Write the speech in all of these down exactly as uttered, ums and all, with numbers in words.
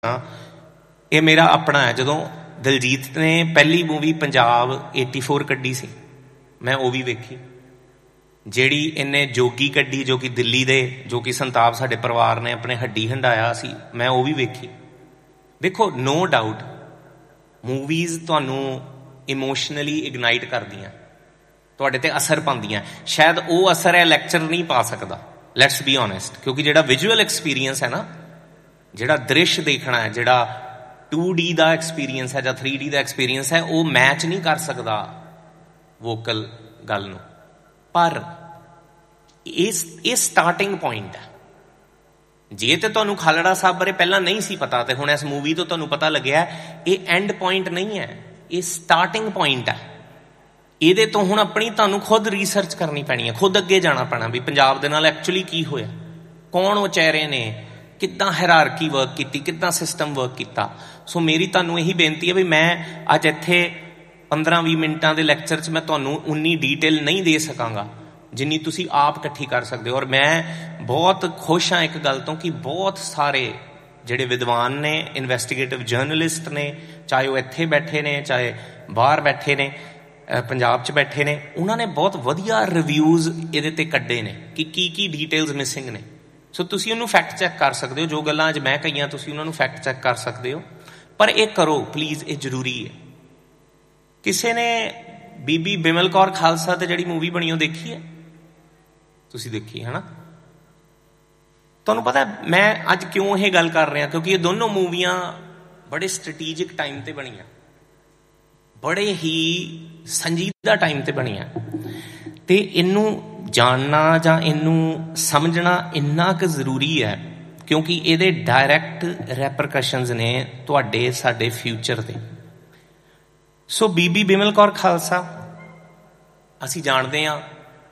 ਇਹ ਮੇਰਾ ਆਪਣਾ ਹੈ। ਜਦੋਂ ਦਿਲਜੀਤ ਨੇ ਪਹਿਲੀ ਮੂਵੀ ਪੰਜਾਬ ਏਟੀ ਫੋਰ ਕੱਢੀ ਸੀ, ਮੈਂ ਉਹ ਵੀ ਵੇਖੀ। ਜਿਹੜੀ ਇਹਨੇ ਜੋਗੀ ਕੱਢੀ, ਜੋ ਕਿ ਦਿੱਲੀ ਦੇ, ਜੋ ਕਿ ਸੰਤਾਪ ਸਾਡੇ ਪਰਿਵਾਰ ਨੇ ਆਪਣੇ ਹੱਡੀ ਹੰਡਾਇਆ ਸੀ, ਮੈਂ ਉਹ ਵੀ ਵੇਖੀ। ਦੇਖੋ, ਨੋ ਡਾਊਟ ਮੂਵੀਜ਼ ਤੁਹਾਨੂੰ ਇਮੋਸ਼ਨਲੀ ਇਗਨਾਈਟ ਕਰਦੀਆਂ, ਤੁਹਾਡੇ ਤੇ ਅਸਰ ਪਾਉਂਦੀਆਂ। ਸ਼ਾਇਦ ਉਹ ਅਸਰ ਹੈ ਲੈਕਚਰ ਨਹੀਂ ਪਾ ਸਕਦਾ, ਲੈਟਸ ਬੀ ਓਨੈਸਟ, ਕਿਉਂਕਿ ਜਿਹੜਾ ਵਿਜ਼ੂਅਲ ਐਕਸਪੀਰੀਅੰਸ ਹੈ ਨਾ, ਜਿਹੜਾ ਦ੍ਰਿਸ਼ ਦੇਖਣਾ ਹੈ, ਜਿਹੜਾ ਟੂ ਡੀ ਦਾ ਐਕਸਪੀਰੀਅੰਸ ਹੈ ਜਾਂ ਥ੍ਰੀ ਡੀ ਦਾ ਐਕਸਪੀਰੀਅੰਸ ਹੈ, ਉਹ ਮੈਚ ਨਹੀਂ ਕਰ ਸਕਦਾ ਵੋਕਲ ਗੱਲ ਨੂੰ। ਪਰ ਇਸ ਇਹ ਸਟਾਰਟਿੰਗ ਪੁਆਇੰਟ ਹੈ। ਜੇ ਤੇ ਤੁਹਾਨੂੰ ਖਾਲੜਾ ਸਾਹਿਬ ਬਾਰੇ ਪਹਿਲਾਂ ਨਹੀਂ ਸੀ ਪਤਾ, ਤੇ ਹੁਣ ਇਸ ਮੂਵੀ ਤੋਂ ਤੁਹਾਨੂੰ ਪਤਾ ਲੱਗਿਆ, ਇਹ ਐਂਡ ਪੁਆਇੰਟ ਨਹੀਂ ਹੈ, ਇਹ ਸਟਾਰਟਿੰਗ ਪੁਆਇੰਟ ਹੈ। ਇਹਦੇ ਤੋਂ ਹੁਣ ਆਪਣੀ ਤੁਹਾਨੂੰ ਖੁਦ ਰਿਸਰਚ ਕਰਨੀ ਪੈਣੀ ਹੈ, ਖੁਦ ਅੱਗੇ ਜਾਣਾ ਪੈਣਾ ਵੀ ਪੰਜਾਬ ਦੇ ਨਾਲ ਐਕਚੁਅਲੀ ਕੀ ਹੋਇਆ, ਕੌਣ ਉਹ ਚਿਹਰੇ ਨੇ, ਕਿੱਦਾਂ ਹਾਇਰਾਰਕੀ ਵਰਕ ਕੀਤੀ, ਕਿੱਦਾਂ ਸਿਸਟਮ ਵਰਕ ਕੀਤਾ। ਸੋ ਮੇਰੀ ਤੁਹਾਨੂੰ ਇਹੀ ਬੇਨਤੀ ਹੈ ਵੀ ਮੈਂ ਅੱਜ ਇੱਥੇ ਪੰਦਰਾਂ ਵੀਹ ਮਿੰਟਾਂ ਦੇ ਲੈਕਚਰ 'ਚ ਮੈਂ ਤੁਹਾਨੂੰ ਉਨੀ ਡੀਟੇਲ ਨਹੀਂ ਦੇ ਸਕਾਂਗਾ ਜਿੰਨੀ ਤੁਸੀਂ ਆਪ ਇਕੱਠੀ ਕਰ ਸਕਦੇ ਹੋ। ਔਰ ਮੈਂ ਬਹੁਤ ਖੁਸ਼ ਹਾਂ ਇੱਕ ਗੱਲ ਤੋਂ ਕਿ ਬਹੁਤ ਸਾਰੇ ਜਿਹੜੇ ਵਿਦਵਾਨ ਨੇ, ਇਨਵੈਸਟੀਗੇਟਿਵ ਜਰਨਲਿਸਟ ਨੇ, ਚਾਹੇ ਉਹ ਇੱਥੇ ਬੈਠੇ ਨੇ, ਚਾਹੇ ਬਾਹਰ ਬੈਠੇ ਨੇ, ਪੰਜਾਬ 'ਚ ਬੈਠੇ ਨੇ, ਉਹਨਾਂ ਨੇ ਬਹੁਤ ਵਧੀਆ ਰਿਵਿਊਜ਼ ਇਹਦੇ 'ਤੇ ਕੱਢੇ ਨੇ ਕਿ ਕੀ ਕੀ ਡੀਟੇਲਸ ਮਿਸਿੰਗ ਨੇ। ਸੋ ਤੁਸੀਂ ਉਹਨੂੰ ਫੈਕਟ ਚੈੱਕ ਕਰ ਸਕਦੇ ਹੋ। ਜੋ ਗੱਲਾਂ ਅੱਜ ਮੈਂ ਕਹੀਆਂ ਤੁਸੀਂ ਉਹਨਾਂ ਨੂੰ ਫੈਕਟ ਚੈੱਕ ਕਰ ਸਕਦੇ ਹੋ। ਪਰ ਇਹ ਕਰੋ ਪਲੀਜ਼, ਇਹ ਜ਼ਰੂਰੀ ਹੈ। ਕਿਸੇ ਨੇ ਬੀਬੀ ਬਿਮਲ ਕੌਰ ਖਾਲਸਾ ਤੇ ਜਿਹੜੀ ਮੂਵੀ ਬਣੀ ਉਹ ਦੇਖੀ ਹੈ? ਤੁਸੀਂ ਦੇਖੀ ਹੈ ਨਾ? ਤੁਹਾਨੂੰ ਪਤਾ ਮੈਂ ਅੱਜ ਕਿਉਂ ਇਹ ਗੱਲ ਕਰ ਰਿਹਾ, ਕਿਉਂਕਿ ਇਹ ਦੋਨੋਂ ਮੂਵੀਆਂ ਬੜੇ ਸਟ੍ਰੈਟੇਜਿਕ ਟਾਈਮ ਤੇ ਬਣੀਆਂ, ਬੜੇ ਹੀ ਸੰਜੀਦਾ ਟਾਈਮ ਤੇ ਬਣੀਆਂ। ਤੇ ਇਹਨੂੰ ਜਾਣਨਾ ਜਾਂ ਇਹਨੂੰ ਸਮਝਣਾ ਇੰਨਾ ਕੁ ਜ਼ਰੂਰੀ ਹੈ ਕਿਉਂਕਿ ਇਹਦੇ ਡਾਇਰੈਕਟ ਰੈਪਰਕਸ਼ਨਸ ਨੇ ਤੁਹਾਡੇ ਸਾਡੇ ਫਿਊਚਰ ਤੇ। ਸੋ ਬੀਬੀ ਬਿਮਲ ਕੌਰ ਖਾਲਸਾ ਅਸੀਂ ਜਾਣਦੇ ਹਾਂ,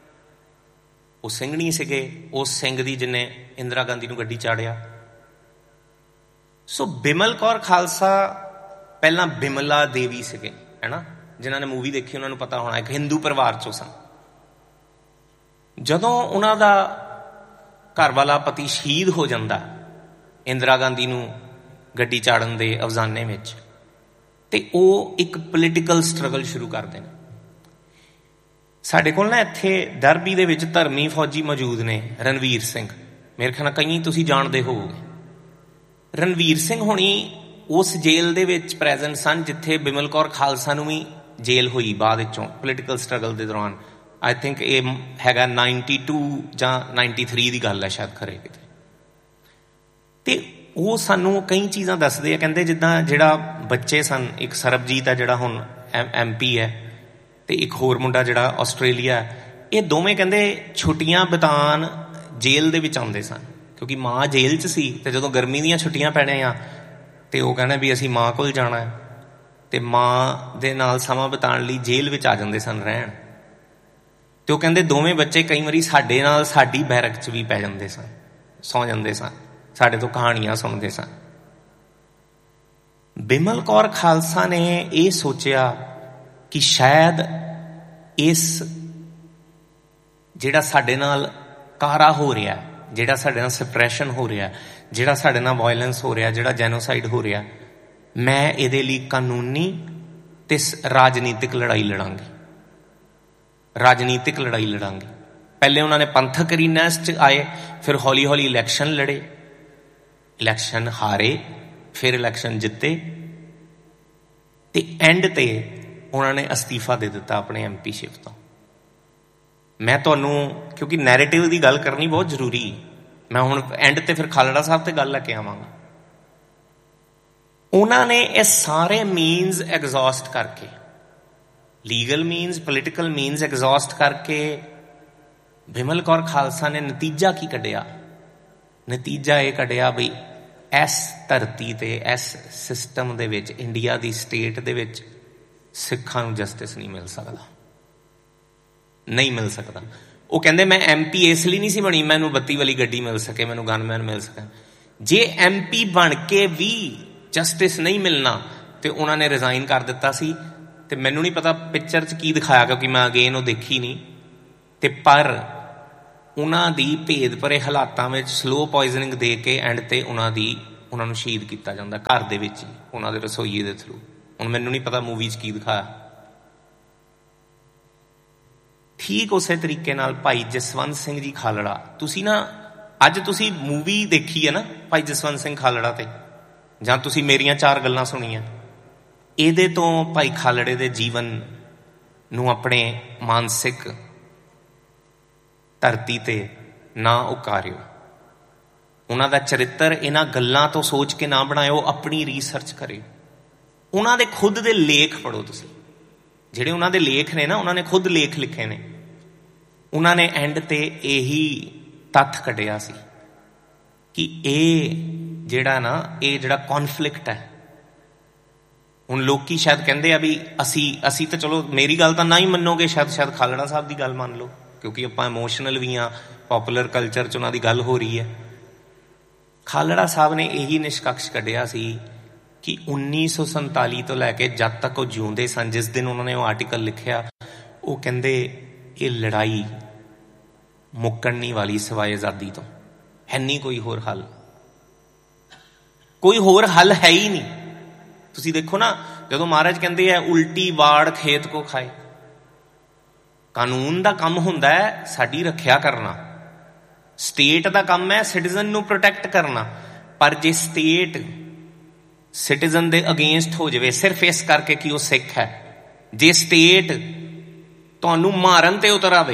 ਉਹ ਸਿੰਘਣੀ ਸੀਗੇ, ਉਸ ਸਿੰਘ ਦੀ ਜਿਹਨੇ ਇੰਦਰਾ ਗਾਂਧੀ ਨੂੰ ਗੱਡੀ ਚਾੜਿਆ। ਸੋ ਬਿਮਲ ਕੌਰ ਖਾਲਸਾ ਪਹਿਲਾਂ ਬਿਮਲਾ ਦੇਵੀ ਸੀਗੇ, ਹੈ ਨਾ? ਜਿਨ੍ਹਾਂ ਨੇ ਮੂਵੀ ਦੇਖੀ ਉਹਨਾਂ ਨੂੰ ਪਤਾ ਹੋਣਾ, ਇੱਕ ਹਿੰਦੂ ਪਰਿਵਾਰ ਚੋਂ ਸਨ। ਜਦੋਂ ਉਹਨਾਂ ਦਾ ਘਰ ਵਾਲਾ ਪਤੀ ਸ਼ਹੀਦ ਹੋ ਜਾਂਦਾ ਇੰਦਰਾ ਗਾਂਧੀ ਨੂੰ ਗੱਡੀ ਚਾੜਨ ਦੇ ਅਫਜ਼ਾਨੇ ਵਿੱਚ, ਤੇ ਉਹ ਇੱਕ ਪੋਲੀਟੀਕਲ ਸਟਰਗਲ ਸ਼ੁਰੂ ਕਰਦੇ ਨੇ। ਸਾਡੇ ਕੋਲ ਨਾ ਇੱਥੇ ਡਰਬੀ ਦੇ ਵਿੱਚ ਧਰਮੀ ਫੌਜੀ ਮੌਜੂਦ ਨੇ, ਰਣਵੀਰ ਸਿੰਘ, ਮੇਰੇ ਖਿਆਲ ਨਾਲ ਕਈ ਤੁਸੀਂ ਜਾਣਦੇ ਹੋਵੋਗੇ। ਰਣਵੀਰ ਸਿੰਘ ਹੋਣੀ ਉਸ ਜੇਲ੍ਹ ਦੇ ਵਿੱਚ ਪ੍ਰੈਜ਼ੈਂਟ ਸਨ ਜਿੱਥੇ ਬਿਮਲ ਕੌਰ ਖਾਲਸਾ ਨੂੰ ਵੀ ਜੇਲ੍ਹ ਹੋਈ ਬਾਅਦ ਵਿੱਚੋਂ ਪੋਲੀਟੀਕਲ ਸਟਰਗਲ ਦੇ ਦੌਰਾਨ। ਆਈ ਥਿੰਕ ਇਹ ਹੈਗਾ ਨਾਈਨਟੀ ਟੂ ਜਾਂ ਨਾਈਨਟੀ ਥ੍ਰੀ ਦੀ ਗੱਲ ਹੈ ਸ਼ਾਇਦ, ਖਰੇ ਕਿਤੇ। ਤੇ ਉਹ ਸਾਨੂੰ ਕਈ ਚੀਜ਼ਾਂ ਦੱਸਦੇ ਆ, ਕਹਿੰਦੇ ਜਿੱਦਾਂ ਜਿਹੜਾ ਬੱਚੇ ਸਨ, ਇੱਕ ਸਰਬਜੀਤ ਹੈ ਜਿਹੜਾ ਹੁਣ ਐਮ ਪੀ ਹੈ, ਤੇ ਇੱਕ ਹੋਰ ਮੁੰਡਾ ਜਿਹੜਾ ਆਸਟ੍ਰੇਲੀਆ, ਇਹ ਦੋਵੇਂ ਕਹਿੰਦੇ ਛੁੱਟੀਆਂ ਬਿਤਾਉਣ ਜੇਲ੍ਹ ਦੇ ਵਿੱਚ ਆਉਂਦੇ ਸਨ ਕਿਉਂਕਿ ਮਾਂ ਜੇਲ੍ਹ 'ਚ ਸੀ। ਤੇ ਜਦੋਂ ਗਰਮੀ ਦੀਆਂ ਛੁੱਟੀਆਂ ਪੈਣੀਆਂ ਤੇ ਉਹ ਕਹਿੰਦੇ ਵੀ ਅਸੀਂ ਮਾਂ ਕੋਲ ਜਾਣਾ ਹੈ, ਤੇ ਮਾਂ ਦੇ ਨਾਲ ਸਮਾਂ ਬਿਤਾਉਣ ਲਈ ਜੇਲ੍ਹ ਵਿੱਚ ਆ ਜਾਂਦੇ ਸਨ ਰਹਿਣ। ਤੇ ਉਹ ਕਹਿੰਦੇ ਦੋਵੇਂ ਬੱਚੇ ਕਈ ਵਾਰੀ ਸਾਡੇ ਨਾਲ ਸਾਡੀ ਬੈਰਕ 'ਚ ਵੀ ਪੈ ਜਾਂਦੇ ਸਨ, ਸੌਂ ਜਾਂਦੇ ਸਨ, ਸਾਡੇ ਤੋਂ ਕਹਾਣੀਆਂ ਸੁਣਦੇ ਸਨ। ਬਿਮਲ ਕੌਰ ਖਾਲਸਾ ਨੇ ਇਹ ਸੋਚਿਆ ਕਿ ਸ਼ਾਇਦ ਇਸ ਜਿਹੜਾ ਸਾਡੇ ਨਾਲ ਕਾਰਾ ਹੋ ਰਿਹਾ, ਜਿਹੜਾ ਸਾਡੇ ਨਾਲ ਸਪਰੈਸ਼ਨ ਹੋ ਰਿਹਾ, ਜਿਹੜਾ ਸਾਡੇ ਨਾਲ ਵਾਇਲੈਂਸ ਹੋ ਰਿਹਾ, ਜਿਹੜਾ ਜੈਨੋਸਾਈਡ ਹੋ ਰਿਹਾ, ਮੈਂ ਇਹਦੇ ਲਈ ਕਾਨੂੰਨੀ ਤੇ ਰਾਜਨੀਤਿਕ ਲੜਾਈ ਲੜਾਂਗੀ, ਰਾਜਨੀਤਿਕ ਲੜਾਈ ਲੜਾਂਗੇ। ਪਹਿਲੇ ਉਹਨਾਂ ਨੇ ਪੰਥਕ ਰੀਨੈਸ 'ਚ ਆਏ, ਫਿਰ ਹੌਲੀ ਹੌਲੀ ਇਲੈਕਸ਼ਨ ਲੜੇ, ਇਲੈਕਸ਼ਨ ਹਾਰੇ, ਫਿਰ ਇਲੈਕਸ਼ਨ ਜਿੱਤੇ, ਤੇ ਐਂਡ ਤੇ ਉਹਨਾਂ ਨੇ ਅਸਤੀਫਾ ਦੇ ਦਿੱਤਾ ਆਪਣੇ ਐਮਪੀਸ਼ਿਪ ਤੋਂ। ਮੈਂ ਤੁਹਾਨੂੰ, ਕਿਉਂਕਿ ਨੈਰੇਟਿਵ ਦੀ ਗੱਲ ਕਰਨੀ ਬਹੁਤ ਜ਼ਰੂਰੀ, ਮੈਂ ਹੁਣ ਐਂਡ ਤੇ ਫਿਰ ਖਾਲੜਾ ਸਾਹਿਬ ਤੇ ਗੱਲ ਲੈ ਕੇ ਆਵਾਂਗਾ। ਉਹਨਾਂ ਨੇ ਇਹ ਸਾਰੇ ਮੀਨਸ ਐਗਜ਼ੌਸਟ ਕਰਕੇ, legal means, political means exhaust ਕਰਕੇ, ਬਿਮਲ ਕੌਰ ਖਾਲਸਾ ਨੇ ਨਤੀਜਾ ਕੀ ਕੱਢਿਆ? ਨਤੀਜਾ ਇਹ ਕੱਢਿਆ ਬਈ ਇਸ ਧਰਤੀ ਤੇ, ਇਸ ਸਿਸਟਮ ਦੇ ਵਿੱਚ, ਇੰਡੀਆ ਦੀ ਸਟੇਟ ਦੇ ਵਿੱਚ ਸਿੱਖਾਂ ਨੂੰ ਜਸਟਿਸ ਨਹੀਂ ਮਿਲ ਸਕਦਾ, ਨਹੀਂ ਮਿਲ ਸਕਦਾ। ਉਹ ਕਹਿੰਦੇ ਮੈਂ ਐਮ ਪੀ ਇਸ ਲਈ ਨਹੀਂ ਸੀ ਬਣੀ ਮੈਨੂੰ ਬੱਤੀ ਵਾਲੀ ਗੱਡੀ ਮਿਲ ਸਕੇ, ਮੈਨੂੰ ਗਨਮੈਨ ਮਿਲ ਸਕੇ। ਜੇ ਐਮ ਪੀ ਬਣ ਕੇ ਵੀ ਜਸਟਿਸ ਨਹੀਂ ਮਿਲਣਾ ਤੇ ਉਹਨਾਂ ਨੇ ਰਿਜ਼ਾਈਨ ਕਰ ਦਿੱਤਾ ਸੀ। ਤੇ ਮੈਨੂੰ ਨਹੀਂ ਪਤਾ ਪਿਕਚਰ 'ਚ ਕੀ ਦਿਖਾਇਆ ਕਿਉਂਕਿ ਮੈਂ ਅਗੇਨ ਉਹ ਦੇਖੀ ਨਹੀਂ, ਤੇ ਪਰ ਉਹਨਾਂ ਦੀ ਭੇਦ ਭਰੇ ਹਾਲਾਤਾਂ ਵਿੱਚ ਸਲੋ ਪੋਇਜ਼ਨਿੰਗ ਦੇ ਕੇ ਐਂਡ ਤੇ ਉਹਨਾਂ ਦੀ ਉਹਨਾਂ ਨੂੰ ਸ਼ਹੀਦ ਕੀਤਾ ਜਾਂਦਾ ਘਰ ਦੇ ਵਿੱਚ ਹੀ, ਉਹਨਾਂ ਦੇ ਰਸੋਈਏ ਦੇ ਥਰੂ। ਹੁਣ ਮੈਨੂੰ ਨਹੀਂ ਪਤਾ ਮੂਵੀ 'ਚ ਕੀ ਦਿਖਾਇਆ। ਠੀਕ ਉਸੇ ਤਰੀਕੇ ਨਾਲ ਭਾਈ ਜਸਵੰਤ ਸਿੰਘ ਜੀ ਖਾਲੜਾ, ਤੁਸੀਂ ਨਾ ਅੱਜ ਤੁਸੀਂ ਮੂਵੀ ਦੇਖੀ ਹੈ ਨਾ ਭਾਈ ਜਸਵੰਤ ਸਿੰਘ ਖਾਲੜਾ ਤੇ, ਜਾਂ ਤੁਸੀਂ ਮੇਰੀਆਂ ਚਾਰ ਗੱਲਾਂ ਸੁਣੀਆਂ, ਇਹਦੇ ਤੋਂ ਭਾਈ ਖਾਲੜੇ ਦੇ ਜੀਵਨ ਨੂੰ ਆਪਣੇ ਮਾਨਸਿਕ ਧਰਤੀ ਤੇ ਨਾ ਉਕਾਰਿਓ। ਉਹਨਾਂ ਦਾ ਚਰਿੱਤਰ ਇਹਨਾਂ ਗੱਲਾਂ ਤੋਂ ਸੋਚ ਕੇ ਨਾ ਬਣਾਇਓ, ਆਪਣੀ ਰਿਸਰਚ ਕਰਿਓ। ਉਹਨਾਂ ਦੇ ਖੁਦ ਦੇ ਲੇਖ ਪੜ੍ਹੋ ਤੁਸੀਂ, ਜਿਹੜੇ ਉਹਨਾਂ ਦੇ ਲੇਖ ਨੇ ਨਾ, ਉਹਨਾਂ ਨੇ ਖੁਦ ਲੇਖ ਲਿਖੇ ਨੇ। ਉਹਨਾਂ ਨੇ ਐਂਡ ਤੇ ਇਹੀ ਤੱਥ ਕੱਢਿਆ ਸੀ ਕਿ ਇਹ ਜਿਹੜਾ ਨਾ ਇਹ ਜਿਹੜਾ ਕੌਨਫਲਿਕਟ ਹੈ, ਹੁਣ ਲੋਕੀ ਸ਼ਾਇਦ ਕਹਿੰਦੇ ਆ ਵੀ ਅਸੀਂ ਅਸੀਂ ਤਾਂ ਚਲੋ, ਮੇਰੀ ਗੱਲ ਤਾਂ ਨਾ ਹੀ ਮੰਨੋਗੇ, ਸ਼ਾਇਦ ਸ਼ਾਇਦ ਖਾਲੜਾ ਸਾਹਿਬ ਦੀ ਗੱਲ ਮੰਨ ਲਓ, ਕਿਉਂਕਿ ਆਪਾਂ ਇਮੋਸ਼ਨਲ ਵੀ ਹਾਂ, ਪੋਪੂਲਰ ਕਲਚਰ 'ਚ ਉਹਨਾਂ ਦੀ ਗੱਲ ਹੋ ਰਹੀ ਹੈ। ਖਾਲੜਾ ਸਾਹਿਬ ਨੇ ਇਹੀ ਨਿਸ਼ਕਸ਼ ਕੱਢਿਆ ਸੀ ਕਿ ਉੱਨੀ ਸੌ ਸੰਤਾਲੀ ਤੋਂ ਲੈ ਕੇ ਜਦ ਤੱਕ ਉਹ ਜਿਉਂਦੇ ਸਨ, ਜਿਸ ਦਿਨ ਉਹਨਾਂ ਨੇ ਉਹ ਆਰਟੀਕਲ ਲਿਖਿਆ, ਉਹ ਕਹਿੰਦੇ ਇਹ ਲੜਾਈ ਮੁੱਕਣ ਨਹੀਂ ਵਾਲੀ ਸਿਵਾਏ ਆਜ਼ਾਦੀ ਤੋਂ, ਹੈ ਨਹੀਂ ਕੋਈ ਹੋਰ ਹੱਲ, ਕੋਈ ਹੋਰ ਹੱਲ ਹੈ ਹੀ ਨਹੀਂ। ਤੁਸੀਂ ਦੇਖੋ ਨਾ, ਜਦੋਂ ਮਹਾਰਾਜ ਕਹਿੰਦੇ ਹੈ ਉਲਟੀ ਵਾੜ ਖੇਤ ਕੋ ਖਾਏ, ਕਾਨੂੰਨ ਦਾ ਕੰਮ ਹੁੰਦਾ ਹੈ ਸਾਡੀ ਰੱਖਿਆ ਕਰਨਾ, ਸਟੇਟ ਦਾ ਕੰਮ ਹੈ ਸਿਟੀਜ਼ਨ ਨੂੰ ਪ੍ਰੋਟੈਕਟ ਕਰਨਾ। ਪਰ ਜੇ ਸਟੇਟ ਸਿਟੀਜ਼ਨ ਦੇ ਅਗੇਂਸਟ ਹੋ ਜਾਵੇ ਸਿਰਫ ਇਸ ਕਰਕੇ ਕਿ ਉਹ ਸਿੱਖ ਹੈ, ਜੇ ਸਟੇਟ ਤੁਹਾਨੂੰ ਮਾਰਨ ਤੇ ਉਤਰ ਆਵੇ,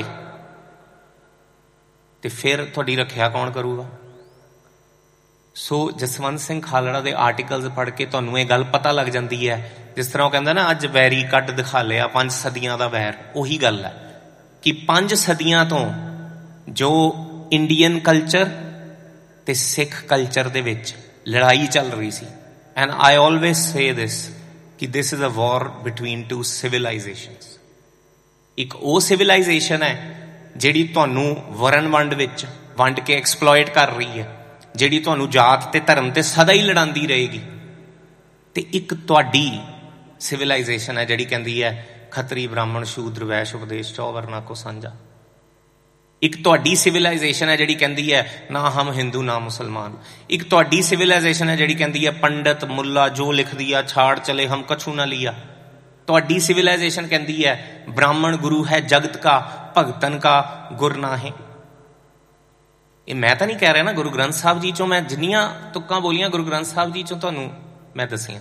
ਤੇ ਫਿਰ ਤੁਹਾਡੀ ਰੱਖਿਆ ਕੌਣ ਕਰੂਗਾ? ਸੋ ਜਸਵੰਤ ਸਿੰਘ ਖਾਲੜਾ ਦੇ ਆਰਟੀਕਲਸ ਪੜ੍ਹ ਕੇ ਤੁਹਾਨੂੰ ਇਹ ਗੱਲ ਪਤਾ ਲੱਗ ਜਾਂਦੀ ਹੈ। ਜਿਸ ਤਰ੍ਹਾਂ ਉਹ ਕਹਿੰਦਾ ਨਾ, ਅੱਜ ਵੈਰੀ ਕੱਢ ਦਿਖਾ ਲਿਆ ਪੰਜ ਸਦੀਆਂ ਦਾ ਵੈਰ, ਉਹੀ ਗੱਲ ਹੈ ਕਿ ਪੰਜ ਸਦੀਆਂ ਤੋਂ ਜੋ ਇੰਡੀਅਨ ਕਲਚਰ ਤੇ ਸਿੱਖ ਕਲਚਰ ਦੇ ਵਿੱਚ ਲੜਾਈ ਚੱਲ ਰਹੀ ਸੀ, ਐਂਡ ਆਈ ਆਲਵੇਜ਼ ਸੇ ਦਿਸ ਕਿ this is a war between two ਸਿਵਿਲਾਈਜੇਸ਼ਨਸ। ਇੱਕ ਉਹ ਸਿਵਿਲਾਈਜੇਸ਼ਨ ਹੈ ਜਿਹੜੀ ਤੁਹਾਨੂੰ ਵਰਨ ਵੰਡ ਵਿੱਚ ਵੰਡ ਕੇ ਐਕਸਪਲੋਇਟ ਕਰ ਰਹੀ ਹੈ, ਜਿਹੜੀ ਤੁਹਾਨੂੰ ਜਾਤ ਤੇ ਧਰਮ ਤੇ ਸਦਾ ਹੀ ਲੜਾਉਂਦੀ ਰਹੇਗੀ। ਤੇ ਇੱਕ ਤੁਹਾਡੀ ਸਿਵਿਲਾਈਜੇਸ਼ਨ ਹੈ ਜਿਹੜੀ ਕਹਿੰਦੀ ਹੈ ਖੱਤਰੀ ਬ੍ਰਾਹਮਣ ਸ਼ੂਦਰ ਵੈਸ਼ ਉਪਦੇਸ਼ ਚੌ ਵਰਨਾ ਕੋ ਸਾਂਝਾ। ਇੱਕ ਤੁਹਾਡੀ ਸਿਵਿਲਾਈਜੇਸ਼ਨ ਹੈ ਜਿਹੜੀ ਕਹਿੰਦੀ ਹੈ ਨਾ ਹਮ ਹਿੰਦੂ ਨਾ ਮੁਸਲਮਾਨ। ਇੱਕ ਤੁਹਾਡੀ ਸਿਵਿਲਾਈਜੇਸ਼ਨ ਹੈ ਜਿਹੜੀ ਕਹਿੰਦੀ ਹੈ ਪੰਡਤ ਮੁੱਲਾ ਜੋ ਲਿਖ ਦਿਆ ਛਾੜ ਚਲੇ ਹਮ ਕਛੂ ਨਾ ਲਿਆ। ਤੁਹਾਡੀ ਸਿਵਿਲਾਈਜੇਸ਼ਨ ਕਹਿੰਦੀ ਹੈ ਬ੍ਰਾਹਮਣ ਗੁਰੂ ਹੈ ਜਗਤ ਕਾ ਭਗਤਨ ਕਾ ਗੁਰ ਨਾਹੀਂ। ਇਹ ਮੈਂ ਤਾਂ ਨਹੀਂ ਕਹਿ ਰਿਹਾ ਨਾ, ਗੁਰੂ ਗ੍ਰੰਥ ਸਾਹਿਬ ਜੀ ਚੋਂ ਮੈਂ ਜਿੰਨੀਆਂ ਤੁੱਕਾਂ ਬੋਲੀਆਂ ਗੁਰੂ ਗ੍ਰੰਥ ਸਾਹਿਬ ਜੀ ਚੋਂ ਤੁਹਾਨੂੰ ਮੈਂ ਦੱਸੀਆਂ।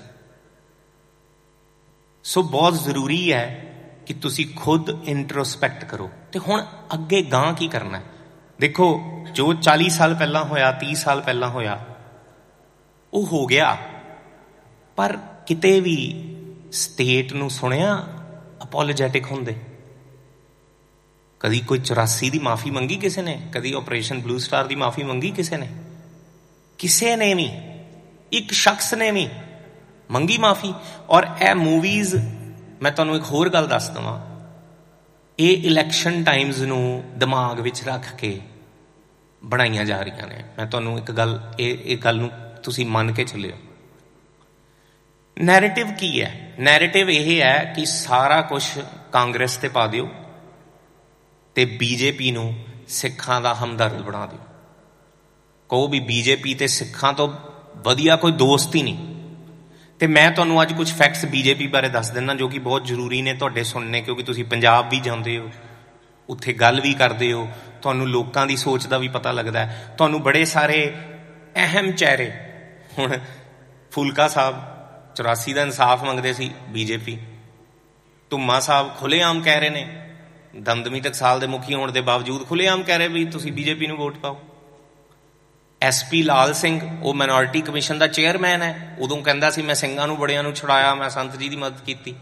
ਸੋ ਬਹੁਤ ਜ਼ਰੂਰੀ ਹੈ ਕਿ ਤੁਸੀਂ ਖੁਦ ਇੰਟਰੋਸਪੈਕਟ ਕਰੋ। ਤੇ ਹੁਣ ਅੱਗੇ ਗਾਂ ਕੀ ਕਰਨਾ? ਦੇਖੋ, ਜੋ ਚਾਲੀ ਸਾਲ ਪਹਿਲਾਂ ਹੋਇਆ, ਤੀਹ ਸਾਲ ਪਹਿਲਾਂ ਹੋਇਆ, ਉਹ ਹੋ ਗਿਆ, ਪਰ ਕਿਤੇ ਵੀ ਸਟੇਟ ਨੂੰ ਸੁਣਿਆ ਅਪੋਲੋਜੈਟਿਕ ਹੁੰਦੇ? ਕਦੀ ਕੋਈ ਚੁਰਾਸੀ ਦੀ ਮਾਫੀ ਮੰਗੀ ਕਿਸੇ ਨੇ? ਕਦੀ ਆਪਰੇਸ਼ਨ ਬਲੂ ਸਟਾਰ ਦੀ ਮਾਫੀ ਮੰਗੀ ਕਿਸੇ ਨੇ? ਕਿਸੇ ਨੇ ਵੀ, ਇੱਕ ਸ਼ਖਸ ਨੇ ਵੀ ਮੰਗੀ ਮਾਫੀ? ਔਰ ਇਹ ਮੂਵੀਜ਼, ਮੈਂ ਤੁਹਾਨੂੰ ਇੱਕ ਹੋਰ ਗੱਲ ਦੱਸ ਦੇਵਾਂ, ਇਹ ਇਲੈਕਸ਼ਨ ਟਾਈਮਸ ਨੂੰ ਦਿਮਾਗ ਵਿੱਚ ਰੱਖ ਕੇ ਬਣਾਈਆਂ ਜਾ ਰਹੀਆਂ ਨੇ। ਮੈਂ ਤੁਹਾਨੂੰ ਇੱਕ ਗੱਲ, ਇਹ ਇਹ ਗੱਲ ਨੂੰ ਤੁਸੀਂ ਮੰਨ ਕੇ ਚੱਲਿਓ। ਨੈਰੇਟਿਵ ਕੀ ਹੈ? ਨੈਰੇਟਿਵ ਇਹ ਹੈ ਕਿ ਸਾਰਾ ਕੁਛ ਕਾਂਗਰਸ ਤੇ ਪਾ ਦਿਓ ਤੇ ਬੀਜੇਪੀ ਨੂੰ ਸਿੱਖਾਂ ਦਾ ਹਮਦਰਦ ਬਣਾ ਦਿਓ। ਕਹੋ ਵੀ ਬੀਜੇਪੀ ਤੇ ਸਿੱਖਾਂ ਤੋਂ ਵਧੀਆ ਕੋਈ ਦੋਸਤ ਹੀ ਨਹੀਂ। ਤੇ ਮੈਂ ਤੁਹਾਨੂੰ ਅੱਜ ਕੁਝ ਫੈਕਟਸ ਬੀਜੇਪੀ ਬਾਰੇ ਦੱਸ ਦਿੰਦਾ ਜੋ ਕਿ ਬਹੁਤ ਜ਼ਰੂਰੀ ਨੇ ਤੁਹਾਡੇ ਸੁਣਨੇ, ਕਿਉਂਕਿ ਤੁਸੀਂ ਪੰਜਾਬ ਵੀ ਜਾਂਦੇ ਹੋ, ਉੱਥੇ ਗੱਲ ਵੀ ਕਰਦੇ ਹੋ, ਤੁਹਾਨੂੰ ਲੋਕਾਂ ਦੀ ਸੋਚ ਦਾ ਵੀ ਪਤਾ ਲੱਗਦਾ ਹੈ। ਤੁਹਾਨੂੰ ਬੜੇ ਸਾਰੇ ਅਹਿਮ ਚਿਹਰੇ, ਹੁਣ ਫੂਲਕਾ ਸਾਹਿਬ ਚੁਰਾਸੀ ਦਾ ਇਨਸਾਫ ਮੰਗਦੇ ਸੀ ਬੀਜੇਪੀ, ਧੁੰਮਾ ਸਾਹਿਬ ਖੁੱਲ੍ਹੇਆਮ ਕਹਿ ਰਹੇ ਨੇ, ਦਮਦਮੀ ਟਕਸਾਲ ਦੇ ਮੁਖੀ ਹੋਣ ਦੇ ਬਾਵਜੂਦ ਖੁੱਲ੍ਹੇਆਮ ਕਹਿ ਰਹੇ ਵੀ ਤੁਸੀਂ ਬੀਜੇਪੀ ਨੂੰ ਵੋਟ ਪਾਓ। ਐਸ ਪੀ ਲਾਲ ਸਿੰਘ, ਉਹ ਮਾਈਨੋਰਿਟੀ ਕਮਿਸ਼ਨ ਦਾ ਚੇਅਰਮੈਨ ਹੈ, ਉਦੋਂ ਕਹਿੰਦਾ ਸੀ ਮੈਂ ਸਿੰਘਾਂ ਨੂੰ ਬੜਿਆਂ ਨੂੰ ਛੁਡਾਇਆ, ਮੈਂ ਸੰਤ ਜੀ ਦੀ ਮਦਦ ਕੀਤੀ।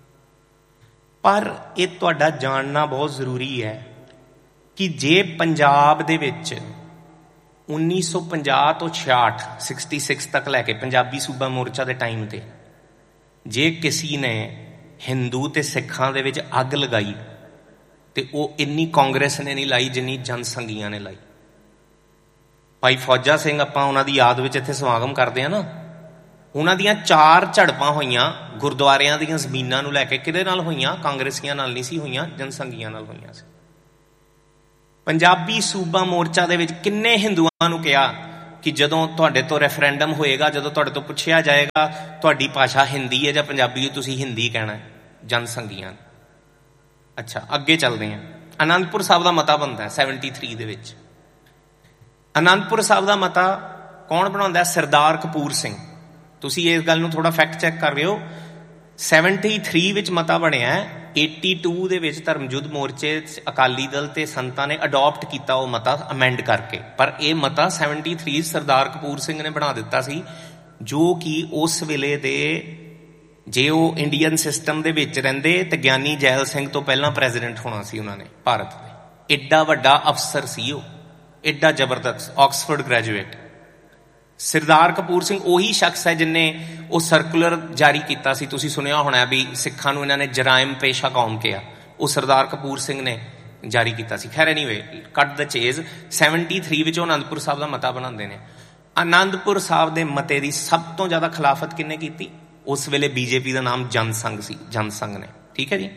ਪਰ ਇਹ ਤੁਹਾਡਾ ਜਾਣਨਾ ਬਹੁਤ ਜ਼ਰੂਰੀ ਹੈ ਕਿ ਜੇ ਪੰਜਾਬ ਦੇ ਵਿੱਚ ਉੱਨੀ ਸੌ ਪੰਜਾਹ ਤੋਂ ਛਿਆਹਠ ਸਿਕਸਟੀ ਸਿਕਸ ਤੱਕ ਲੈ ਕੇ ਪੰਜਾਬੀ ਸੂਬਾ ਮੋਰਚਾ ਦੇ ਟਾਈਮ ਤੇ ਜੇ ਕਿਸੇ ਨੇ ਹਿੰਦੂ ਤੇ ਸਿੱਖਾਂ ਦੇ ਵਿੱਚ ਅੱਗ ਲਗਾਈ ਤੇ ਉਹ ਇੰਨੀ ਕਾਂਗਰਸ ਨੇ ਨਹੀਂ ਲਾਈ ਜਿੰਨੀ ਜਨਸੰਘੀਆਂ ਨੇ ਲਾਈ। ਭਾਈ ਫੌਜਾ ਸਿੰਘ, ਆਪਾਂ ਉਹਨਾਂ ਦੀ ਯਾਦ ਵਿੱਚ ਇੱਥੇ ਸਮਾਗਮ ਕਰਦੇ ਹਾਂ ਨਾ, ਉਹਨਾਂ ਦੀਆਂ ਚਾਰ ਝੜਪਾਂ ਹੋਈਆਂ ਗੁਰਦੁਆਰਿਆਂ ਦੀਆਂ ਜ਼ਮੀਨਾਂ ਨੂੰ ਲੈ ਕੇ। ਕਿਹਦੇ ਨਾਲ ਹੋਈਆਂ? ਕਾਂਗਰਸੀਆਂ ਨਾਲ ਨਹੀਂ ਸੀ ਹੋਈਆਂ, ਜਨਸੰਘੀਆਂ ਨਾਲ ਹੋਈਆਂ ਸੀ। ਪੰਜਾਬੀ ਸੂਬਾ ਮੋਰਚਾ ਦੇ ਵਿੱਚ ਕਿੰਨੇ ਹਿੰਦੂਆਂ ਨੂੰ ਕਿਹਾ ਕਿ ਜਦੋਂ ਤੁਹਾਡੇ ਤੋਂ ਰੈਫਰੈਂਡਮ ਹੋਏਗਾ, ਜਦੋਂ ਤੁਹਾਡੇ ਤੋਂ ਪੁੱਛਿਆ ਜਾਏਗਾ ਤੁਹਾਡੀ ਭਾਸ਼ਾ ਹਿੰਦੀ ਹੈ ਜਾਂ ਪੰਜਾਬੀ ਹੈ, ਤੁਸੀਂ ਹਿੰਦੀ ਕਹਿਣਾ ਜਨ ਸੰਘੀਆਂ। ਅੱਛਾ, ਅੱਗੇ ਚੱਲਦੇ ਹਾਂ। ਅਨੰਦਪੁਰ ਸਾਹਿਬ ਦਾ ਮਤਾ ਬਣਦਾ ਸੈਵਨਟੀ ਥ੍ਰੀ ਦੇ ਵਿੱਚ। ਅਨੰਦਪੁਰ ਸਾਹਿਬ ਦਾ ਮਤਾ ਕੌਣ ਬਣਾਉਂਦਾ? ਸਰਦਾਰ ਕਪੂਰ ਸਿੰਘ। ਤੁਸੀਂ ਇਸ ਗੱਲ ਨੂੰ ਥੋੜਾ ਫੈਕਟ ਚੈੱਕ ਕਰ ਲਿਓ। ਸੈਵਨਟੀ ਥ੍ਰੀ ਵਿੱਚ ਮਤਾ ਬਣਿਆ, ਏਟੀ ਟੂ ਦੇ ਵਿੱਚ ਧਰਮਯੁੱਧ ਮੋਰਚੇ ਅਕਾਲੀ ਦਲ ਤੇ ਸੰਤਾਂ ਨੇ ਅਡੋਪਟ ਕੀਤਾ ਉਹ ਮਤਾ ਅਮੈਂਡ ਕਰਕੇ, ਪਰ ਇਹ ਮਤਾ ਸੈਵਨਟੀ ਥ੍ਰੀ ਸਰਦਾਰ ਕਪੂਰ ਸਿੰਘ ਨੇ ਬਣਾ ਦਿੱਤਾ ਸੀ, ਜੋ ਕਿ ਉਸ ਵੇਲੇ ਦੇ, ਜੇ ਉਹ ਇੰਡੀਅਨ ਸਿਸਟਮ ਦੇ ਵਿੱਚ ਰਹਿੰਦੇ ਤੇ ਗਿਆਨੀ ਜੈਲ ਸਿੰਘ ਤੋਂ ਪਹਿਲਾਂ ਪ੍ਰੈਜ਼ੀਡੈਂਟ ਹੋਣਾ ਸੀ ਉਹਨਾਂ ਨੇ ਭਾਰਤ ਦੇ। ਏਡਾ ਵੱਡਾ ਅਫਸਰ ਸੀ ਉਹ, ਏਡਾ ਜ਼ਬਰਦਸਤ, ਆਕਸਫੋਰਡ ਗ੍ਰੈਜੂਏਟ। ਸਰਦਾਰ ਕਪੂਰ ਸਿੰਘ ਉਹੀ ਸ਼ਖਸ ਹੈ ਜਿਨੇ ਉਹ ਸਰਕੂਲਰ ਜਾਰੀ ਕੀਤਾ ਸੀ, ਤੁਸੀਂ ਸੁਣਿਆ ਹੋਣਾ ਵੀ ਸਿੱਖਾਂ ਨੂੰ ਇਹਨਾਂ ਨੇ ਜਰਾਇਮ ਪੇਸ਼ਾ ਕੌਮ ਕਿਹਾ, ਉਹ ਸਰਦਾਰ ਕਪੂਰ ਸਿੰਘ ਨੇ ਜਾਰੀ ਕੀਤਾ ਸੀ। ਖੈਰ ਐਨੀਵੇ, ਕੱਟ ਦ ਚੇਜ਼, ਸੈਵਨਟੀ ਥ੍ਰੀ ਵਿੱਚ ਉਹ ਅਨੰਦਪੁਰ ਸਾਹਿਬ ਦਾ ਮਤਾ ਬਣਾਉਂਦੇ ਨੇ। ਅਨੰਦਪੁਰ ਸਾਹਿਬ ਦੇ ਮਤੇ ਦੀ ਸਭ ਤੋਂ ਜ਼ਿਆਦਾ ਖਿਲਾਫਤ ਕਿਹਨੇ ਕੀਤੀ? ਉਸ ਵੇਲੇ ਬੀਜੇਪੀ ਦਾ ਨਾਮ ਜਨ ਸੰਘ ਸੀ, ਜਨ ਸੰਘ ਨੇ। ਠੀਕ ਹੈ ਜੀ।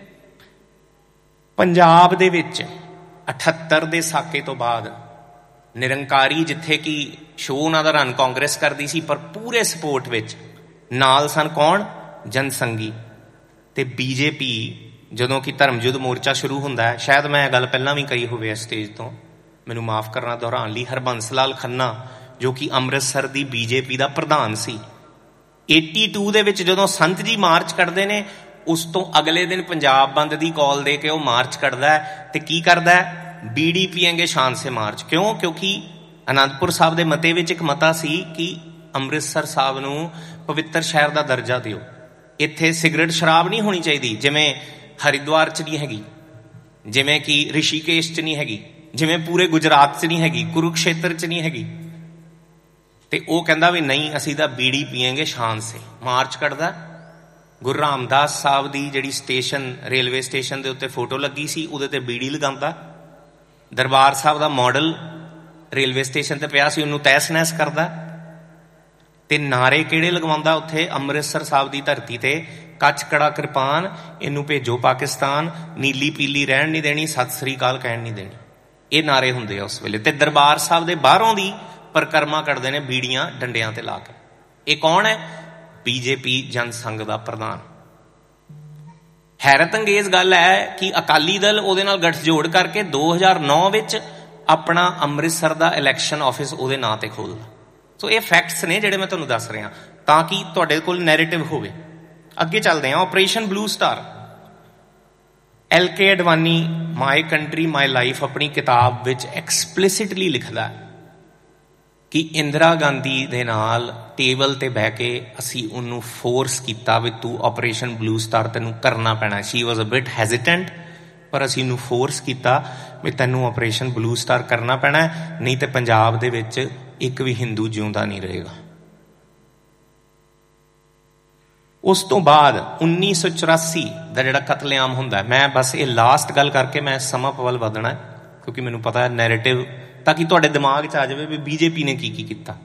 ਪੰਜਾਬ ਦੇ ਵਿੱਚ ਅਠੱਤਰ ਦੇ ਸਾਕੇ ਤੋਂ ਬਾਅਦ ਨਿਰੰਕਾਰੀ, ਜਿੱਥੇ ਕਿ ਸ਼ੋਅ ਉਹਨਾਂ ਦਾ ਰਨ ਕਾਂਗਰਸ ਕਰਦੀ ਸੀ, ਪਰ ਪੂਰੇ ਸਪੋਰਟ ਵਿੱਚ ਨਾਲ ਸਨ ਕੌਣ? ਜਨ ਸੰਘੀ। ਤੇ ਬੀਜੇਪੀ, ਜਦੋਂ ਕਿ ਧਰਮਯੁੱਧ ਮੋਰਚਾ ਸ਼ੁਰੂ ਹੁੰਦਾ ਹੈ, ਸ਼ਾਇਦ ਮੈਂ ਇਹ ਗੱਲ ਪਹਿਲਾਂ ਵੀ ਕਹੀ ਹੋਵੇ ਸਟੇਜ ਤੋਂ, ਮੈਨੂੰ ਮਾਫ ਕਰਨਾ ਦੁਹਰਾਉਣ ਲਈ, ਹਰਬੰਸ ਲਾਲ ਖੰਨਾ ਜੋ ਕਿ ਅੰਮ੍ਰਿਤਸਰ ਦੀ ਬੀਜੇਪੀ ਦਾ ਪ੍ਰਧਾਨ ਸੀ, ਏਟੀ ਟੂ ਦੇ ਵਿੱਚ ਜਦੋਂ ਸੰਤ ਜੀ ਮਾਰਚ ਕੱਢਦੇ ਨੇ, ਉਸ ਤੋਂ ਅਗਲੇ ਦਿਨ ਪੰਜਾਬ ਬੰਦ ਦੀ ਕਾਲ ਦੇ ਕੇ ਉਹ ਮਾਰਚ ਕੱਢਦਾ ਤੇ ਕੀ ਕਰਦਾ? ਬੀੜੀ ਪੀਏਂਗੇ ਸ਼ਾਨ ਸੇ ਮਾਰਚ। ਕਿਉਂ? ਕਿਉਂਕਿ ਅਨੰਦਪੁਰ ਸਾਹਿਬ ਦੇ ਮਤੇ ਵਿੱਚ ਇੱਕ ਮਤਾ ਸੀ ਕਿ ਅੰਮ੍ਰਿਤਸਰ ਸਾਹਿਬ ਨੂੰ ਪਵਿੱਤਰ ਸ਼ਹਿਰ ਦਾ ਦਰਜਾ ਦਿਓ, ਇੱਥੇ ਸਿਗਰਟ ਸ਼ਰਾਬ ਨਹੀਂ ਹੋਣੀ ਚਾਹੀਦੀ, ਜਿਵੇਂ ਹਰਿਦੁਆਰ 'ਚ ਨਹੀਂ ਹੈਗੀ, ਜਿਵੇਂ ਕਿ ਰਿਸ਼ੀਕੇਸ਼ 'ਚ ਨਹੀਂ ਹੈਗੀ, ਜਿਵੇਂ ਪੂਰੇ ਗੁਜਰਾਤ 'ਚ ਨਹੀਂ ਹੈਗੀ, ਕੁਰੂਕਸ਼ੇਤਰ 'ਚ ਨਹੀਂ ਹੈਗੀ। ਤੇ ਉਹ ਕਹਿੰਦਾ ਵੀ ਨਹੀਂ, ਅਸੀਂ ਤਾਂ ਬੀੜੀ ਪੀਏਂਗੇ ਸ਼ਾਨ ਸੇ। ਮਾਰਚ ਕੱਢਦਾ। ਗੁਰੂ ਰਾਮਦਾਸ ਸਾਹਿਬ ਦੀ ਜਿਹੜੀ ਸਟੇਸ਼ਨ, ਰੇਲਵੇ ਸਟੇਸ਼ਨ ਦੇ ਉੱਤੇ ਫੋਟੋ ਲੱਗੀ ਸੀ, ਉਹਦੇ ਤੇ ਬੀੜੀ ਲਗਾਉਂਦਾ। ਦਰਬਾਰ ਸਾਹਿਬ ਦਾ ਮਾਡਲ ਰੇਲਵੇ ਸਟੇਸ਼ਨ ਤੇ ਪਿਆ ਸੀ, ਉਹਨੂੰ ਤਹਿਸ ਨਹਿਸ ਕਰਦਾ। ਤੇ ਨਾਰੇ ਕਿਹੜੇ ਲਗਵਾਉਂਦਾ ਉੱਥੇ? ਅੰਮ੍ਰਿਤਸਰ ਸਾਹਿਬ ਦੀ ਧਰਤੀ ਤੇ, ਕੱਚ ਕੜਾ ਕਿਰਪਾਨ, ਇਹਨੂੰ ਭੇਜੋ ਪਾਕਿਸਤਾਨ, ਨੀਲੀ ਪੀਲੀ ਰਹਿਣ ਨਹੀਂ ਦੇਣੀ, ਸਤਿ ਸ੍ਰੀ ਅਕਾਲ ਕਹਿਣ ਨਹੀਂ ਦੇਣੀ। ਇਹ ਨਾਰੇ ਹੁੰਦੇ ਆ ਉਸ ਵੇਲੇ। ਤੇ ਦਰਬਾਰ ਸਾਹਿਬ ਦੇ ਬਾਹਰੋਂ ਦੀ ਪਰਿਕਰਮਾ ਕਰਦੇ ਨੇ ਬੀੜੀਆਂ ਡੰਡਿਆਂ ਤੇ ਲਾ ਕੇ। ਇਹ ਕੌਣ ਹੈ? ਬੀਜੇਪੀ ਜਨ ਸੰਘ ਦਾ ਪ੍ਰਧਾਨ। ਹੈਰਤ ਅੰਗੇਜ਼ ਗੱਲ ਹੈ ਕਿ ਅਕਾਲੀ ਦਲ ਉਹਦੇ ਨਾਲ ਗੱਠਜੋੜ ਕਰਕੇ ਦੋ ਹਜ਼ਾਰ ਨੌ ਵਿੱਚ ਆਪਣਾ ਅੰਮ੍ਰਿਤਸਰ ਦਾ ਇਲੈਕਸ਼ਨ ਆਫਿਸ ਉਹਦੇ ਨਾਂ ਤੇ ਖੋਲ੍ਹਦਾ। ਸੋ ਇਹ ਫੈਕਟਸ ਨੇ ਜਿਹੜੇ ਮੈਂ ਤੁਹਾਨੂੰ ਦੱਸ ਰਿਹਾ, ਤਾਂ ਕਿ ਤੁਹਾਡੇ ਕੋਲ ਨੈਰੇਟਿਵ ਹੋਵੇ। ਅੱਗੇ ਚੱਲਦੇ ਹਾਂ। Operation blue star. L K Advani my country my life ਆਪਣੀ ਕਿਤਾਬ ਵਿੱਚ ਐਕਸਪਲਿਸਿਟਲੀ ਲਿਖਦਾ ਕਿ ਇੰਦਰਾ ਗਾਂਧੀ ਦੇ ਨਾਲ ਟੇਬਲ ਤੇ ਬਹਿ ਕੇ ਅਸੀਂ ਉਹਨੂੰ ਫੋਰਸ ਕੀਤਾ ਵੀ ਤੂੰ ਆਪਰੇਸ਼ਨ ਬਲੂ ਸਟਾਰ ਤੈਨੂੰ ਕਰਨਾ ਪੈਣਾ। ਸ਼ੀ ਵਾਜ਼ ਅ ਬਿਟ ਹੈਜ਼ੀਟੈਂਟ, ਪਰ ਅਸੀਂ ਉਹਨੂੰ ਫੋਰਸ ਕੀਤਾ ਵੀ ਤੈਨੂੰ ਆਪਰੇਸ਼ਨ ਬਲੂ ਸਟਾਰ ਕਰਨਾ ਪੈਣਾ, ਨਹੀਂ ਤੇ ਪੰਜਾਬ ਦੇ ਵਿੱਚ ਇੱਕ ਵੀ ਹਿੰਦੂ ਜਿਉਂਦਾ ਨਹੀਂ ਰਹੇਗਾ। ਉਸ ਤੋਂ ਬਾਅਦ ਉੱਨੀ ਸੌ ਚੁਰਾਸੀ ਦਾ ਜਿਹੜਾ ਕਤਲੇਆਮ ਹੁੰਦਾ, ਮੈਂ ਬਸ ਇਹ ਲਾਸਟ ਗੱਲ ਕਰਕੇ ਮੈਂ ਸਮਾਂ ਵੱਲ ਵਧਣਾ, ਕਿਉਂਕਿ ਮੈਨੂੰ ਪਤਾ ਹੈ ਨੈਰੇਟਿਵ, ਤਾਂ ਕਿ ਤੁਹਾਡੇ ਦਿਮਾਗ 'ਚ ਆ ਜਾਵੇ ਵੀ ਬੀਜੇਪੀ ਨੇ ਕੀ ਕੀ ਕੀਤਾ।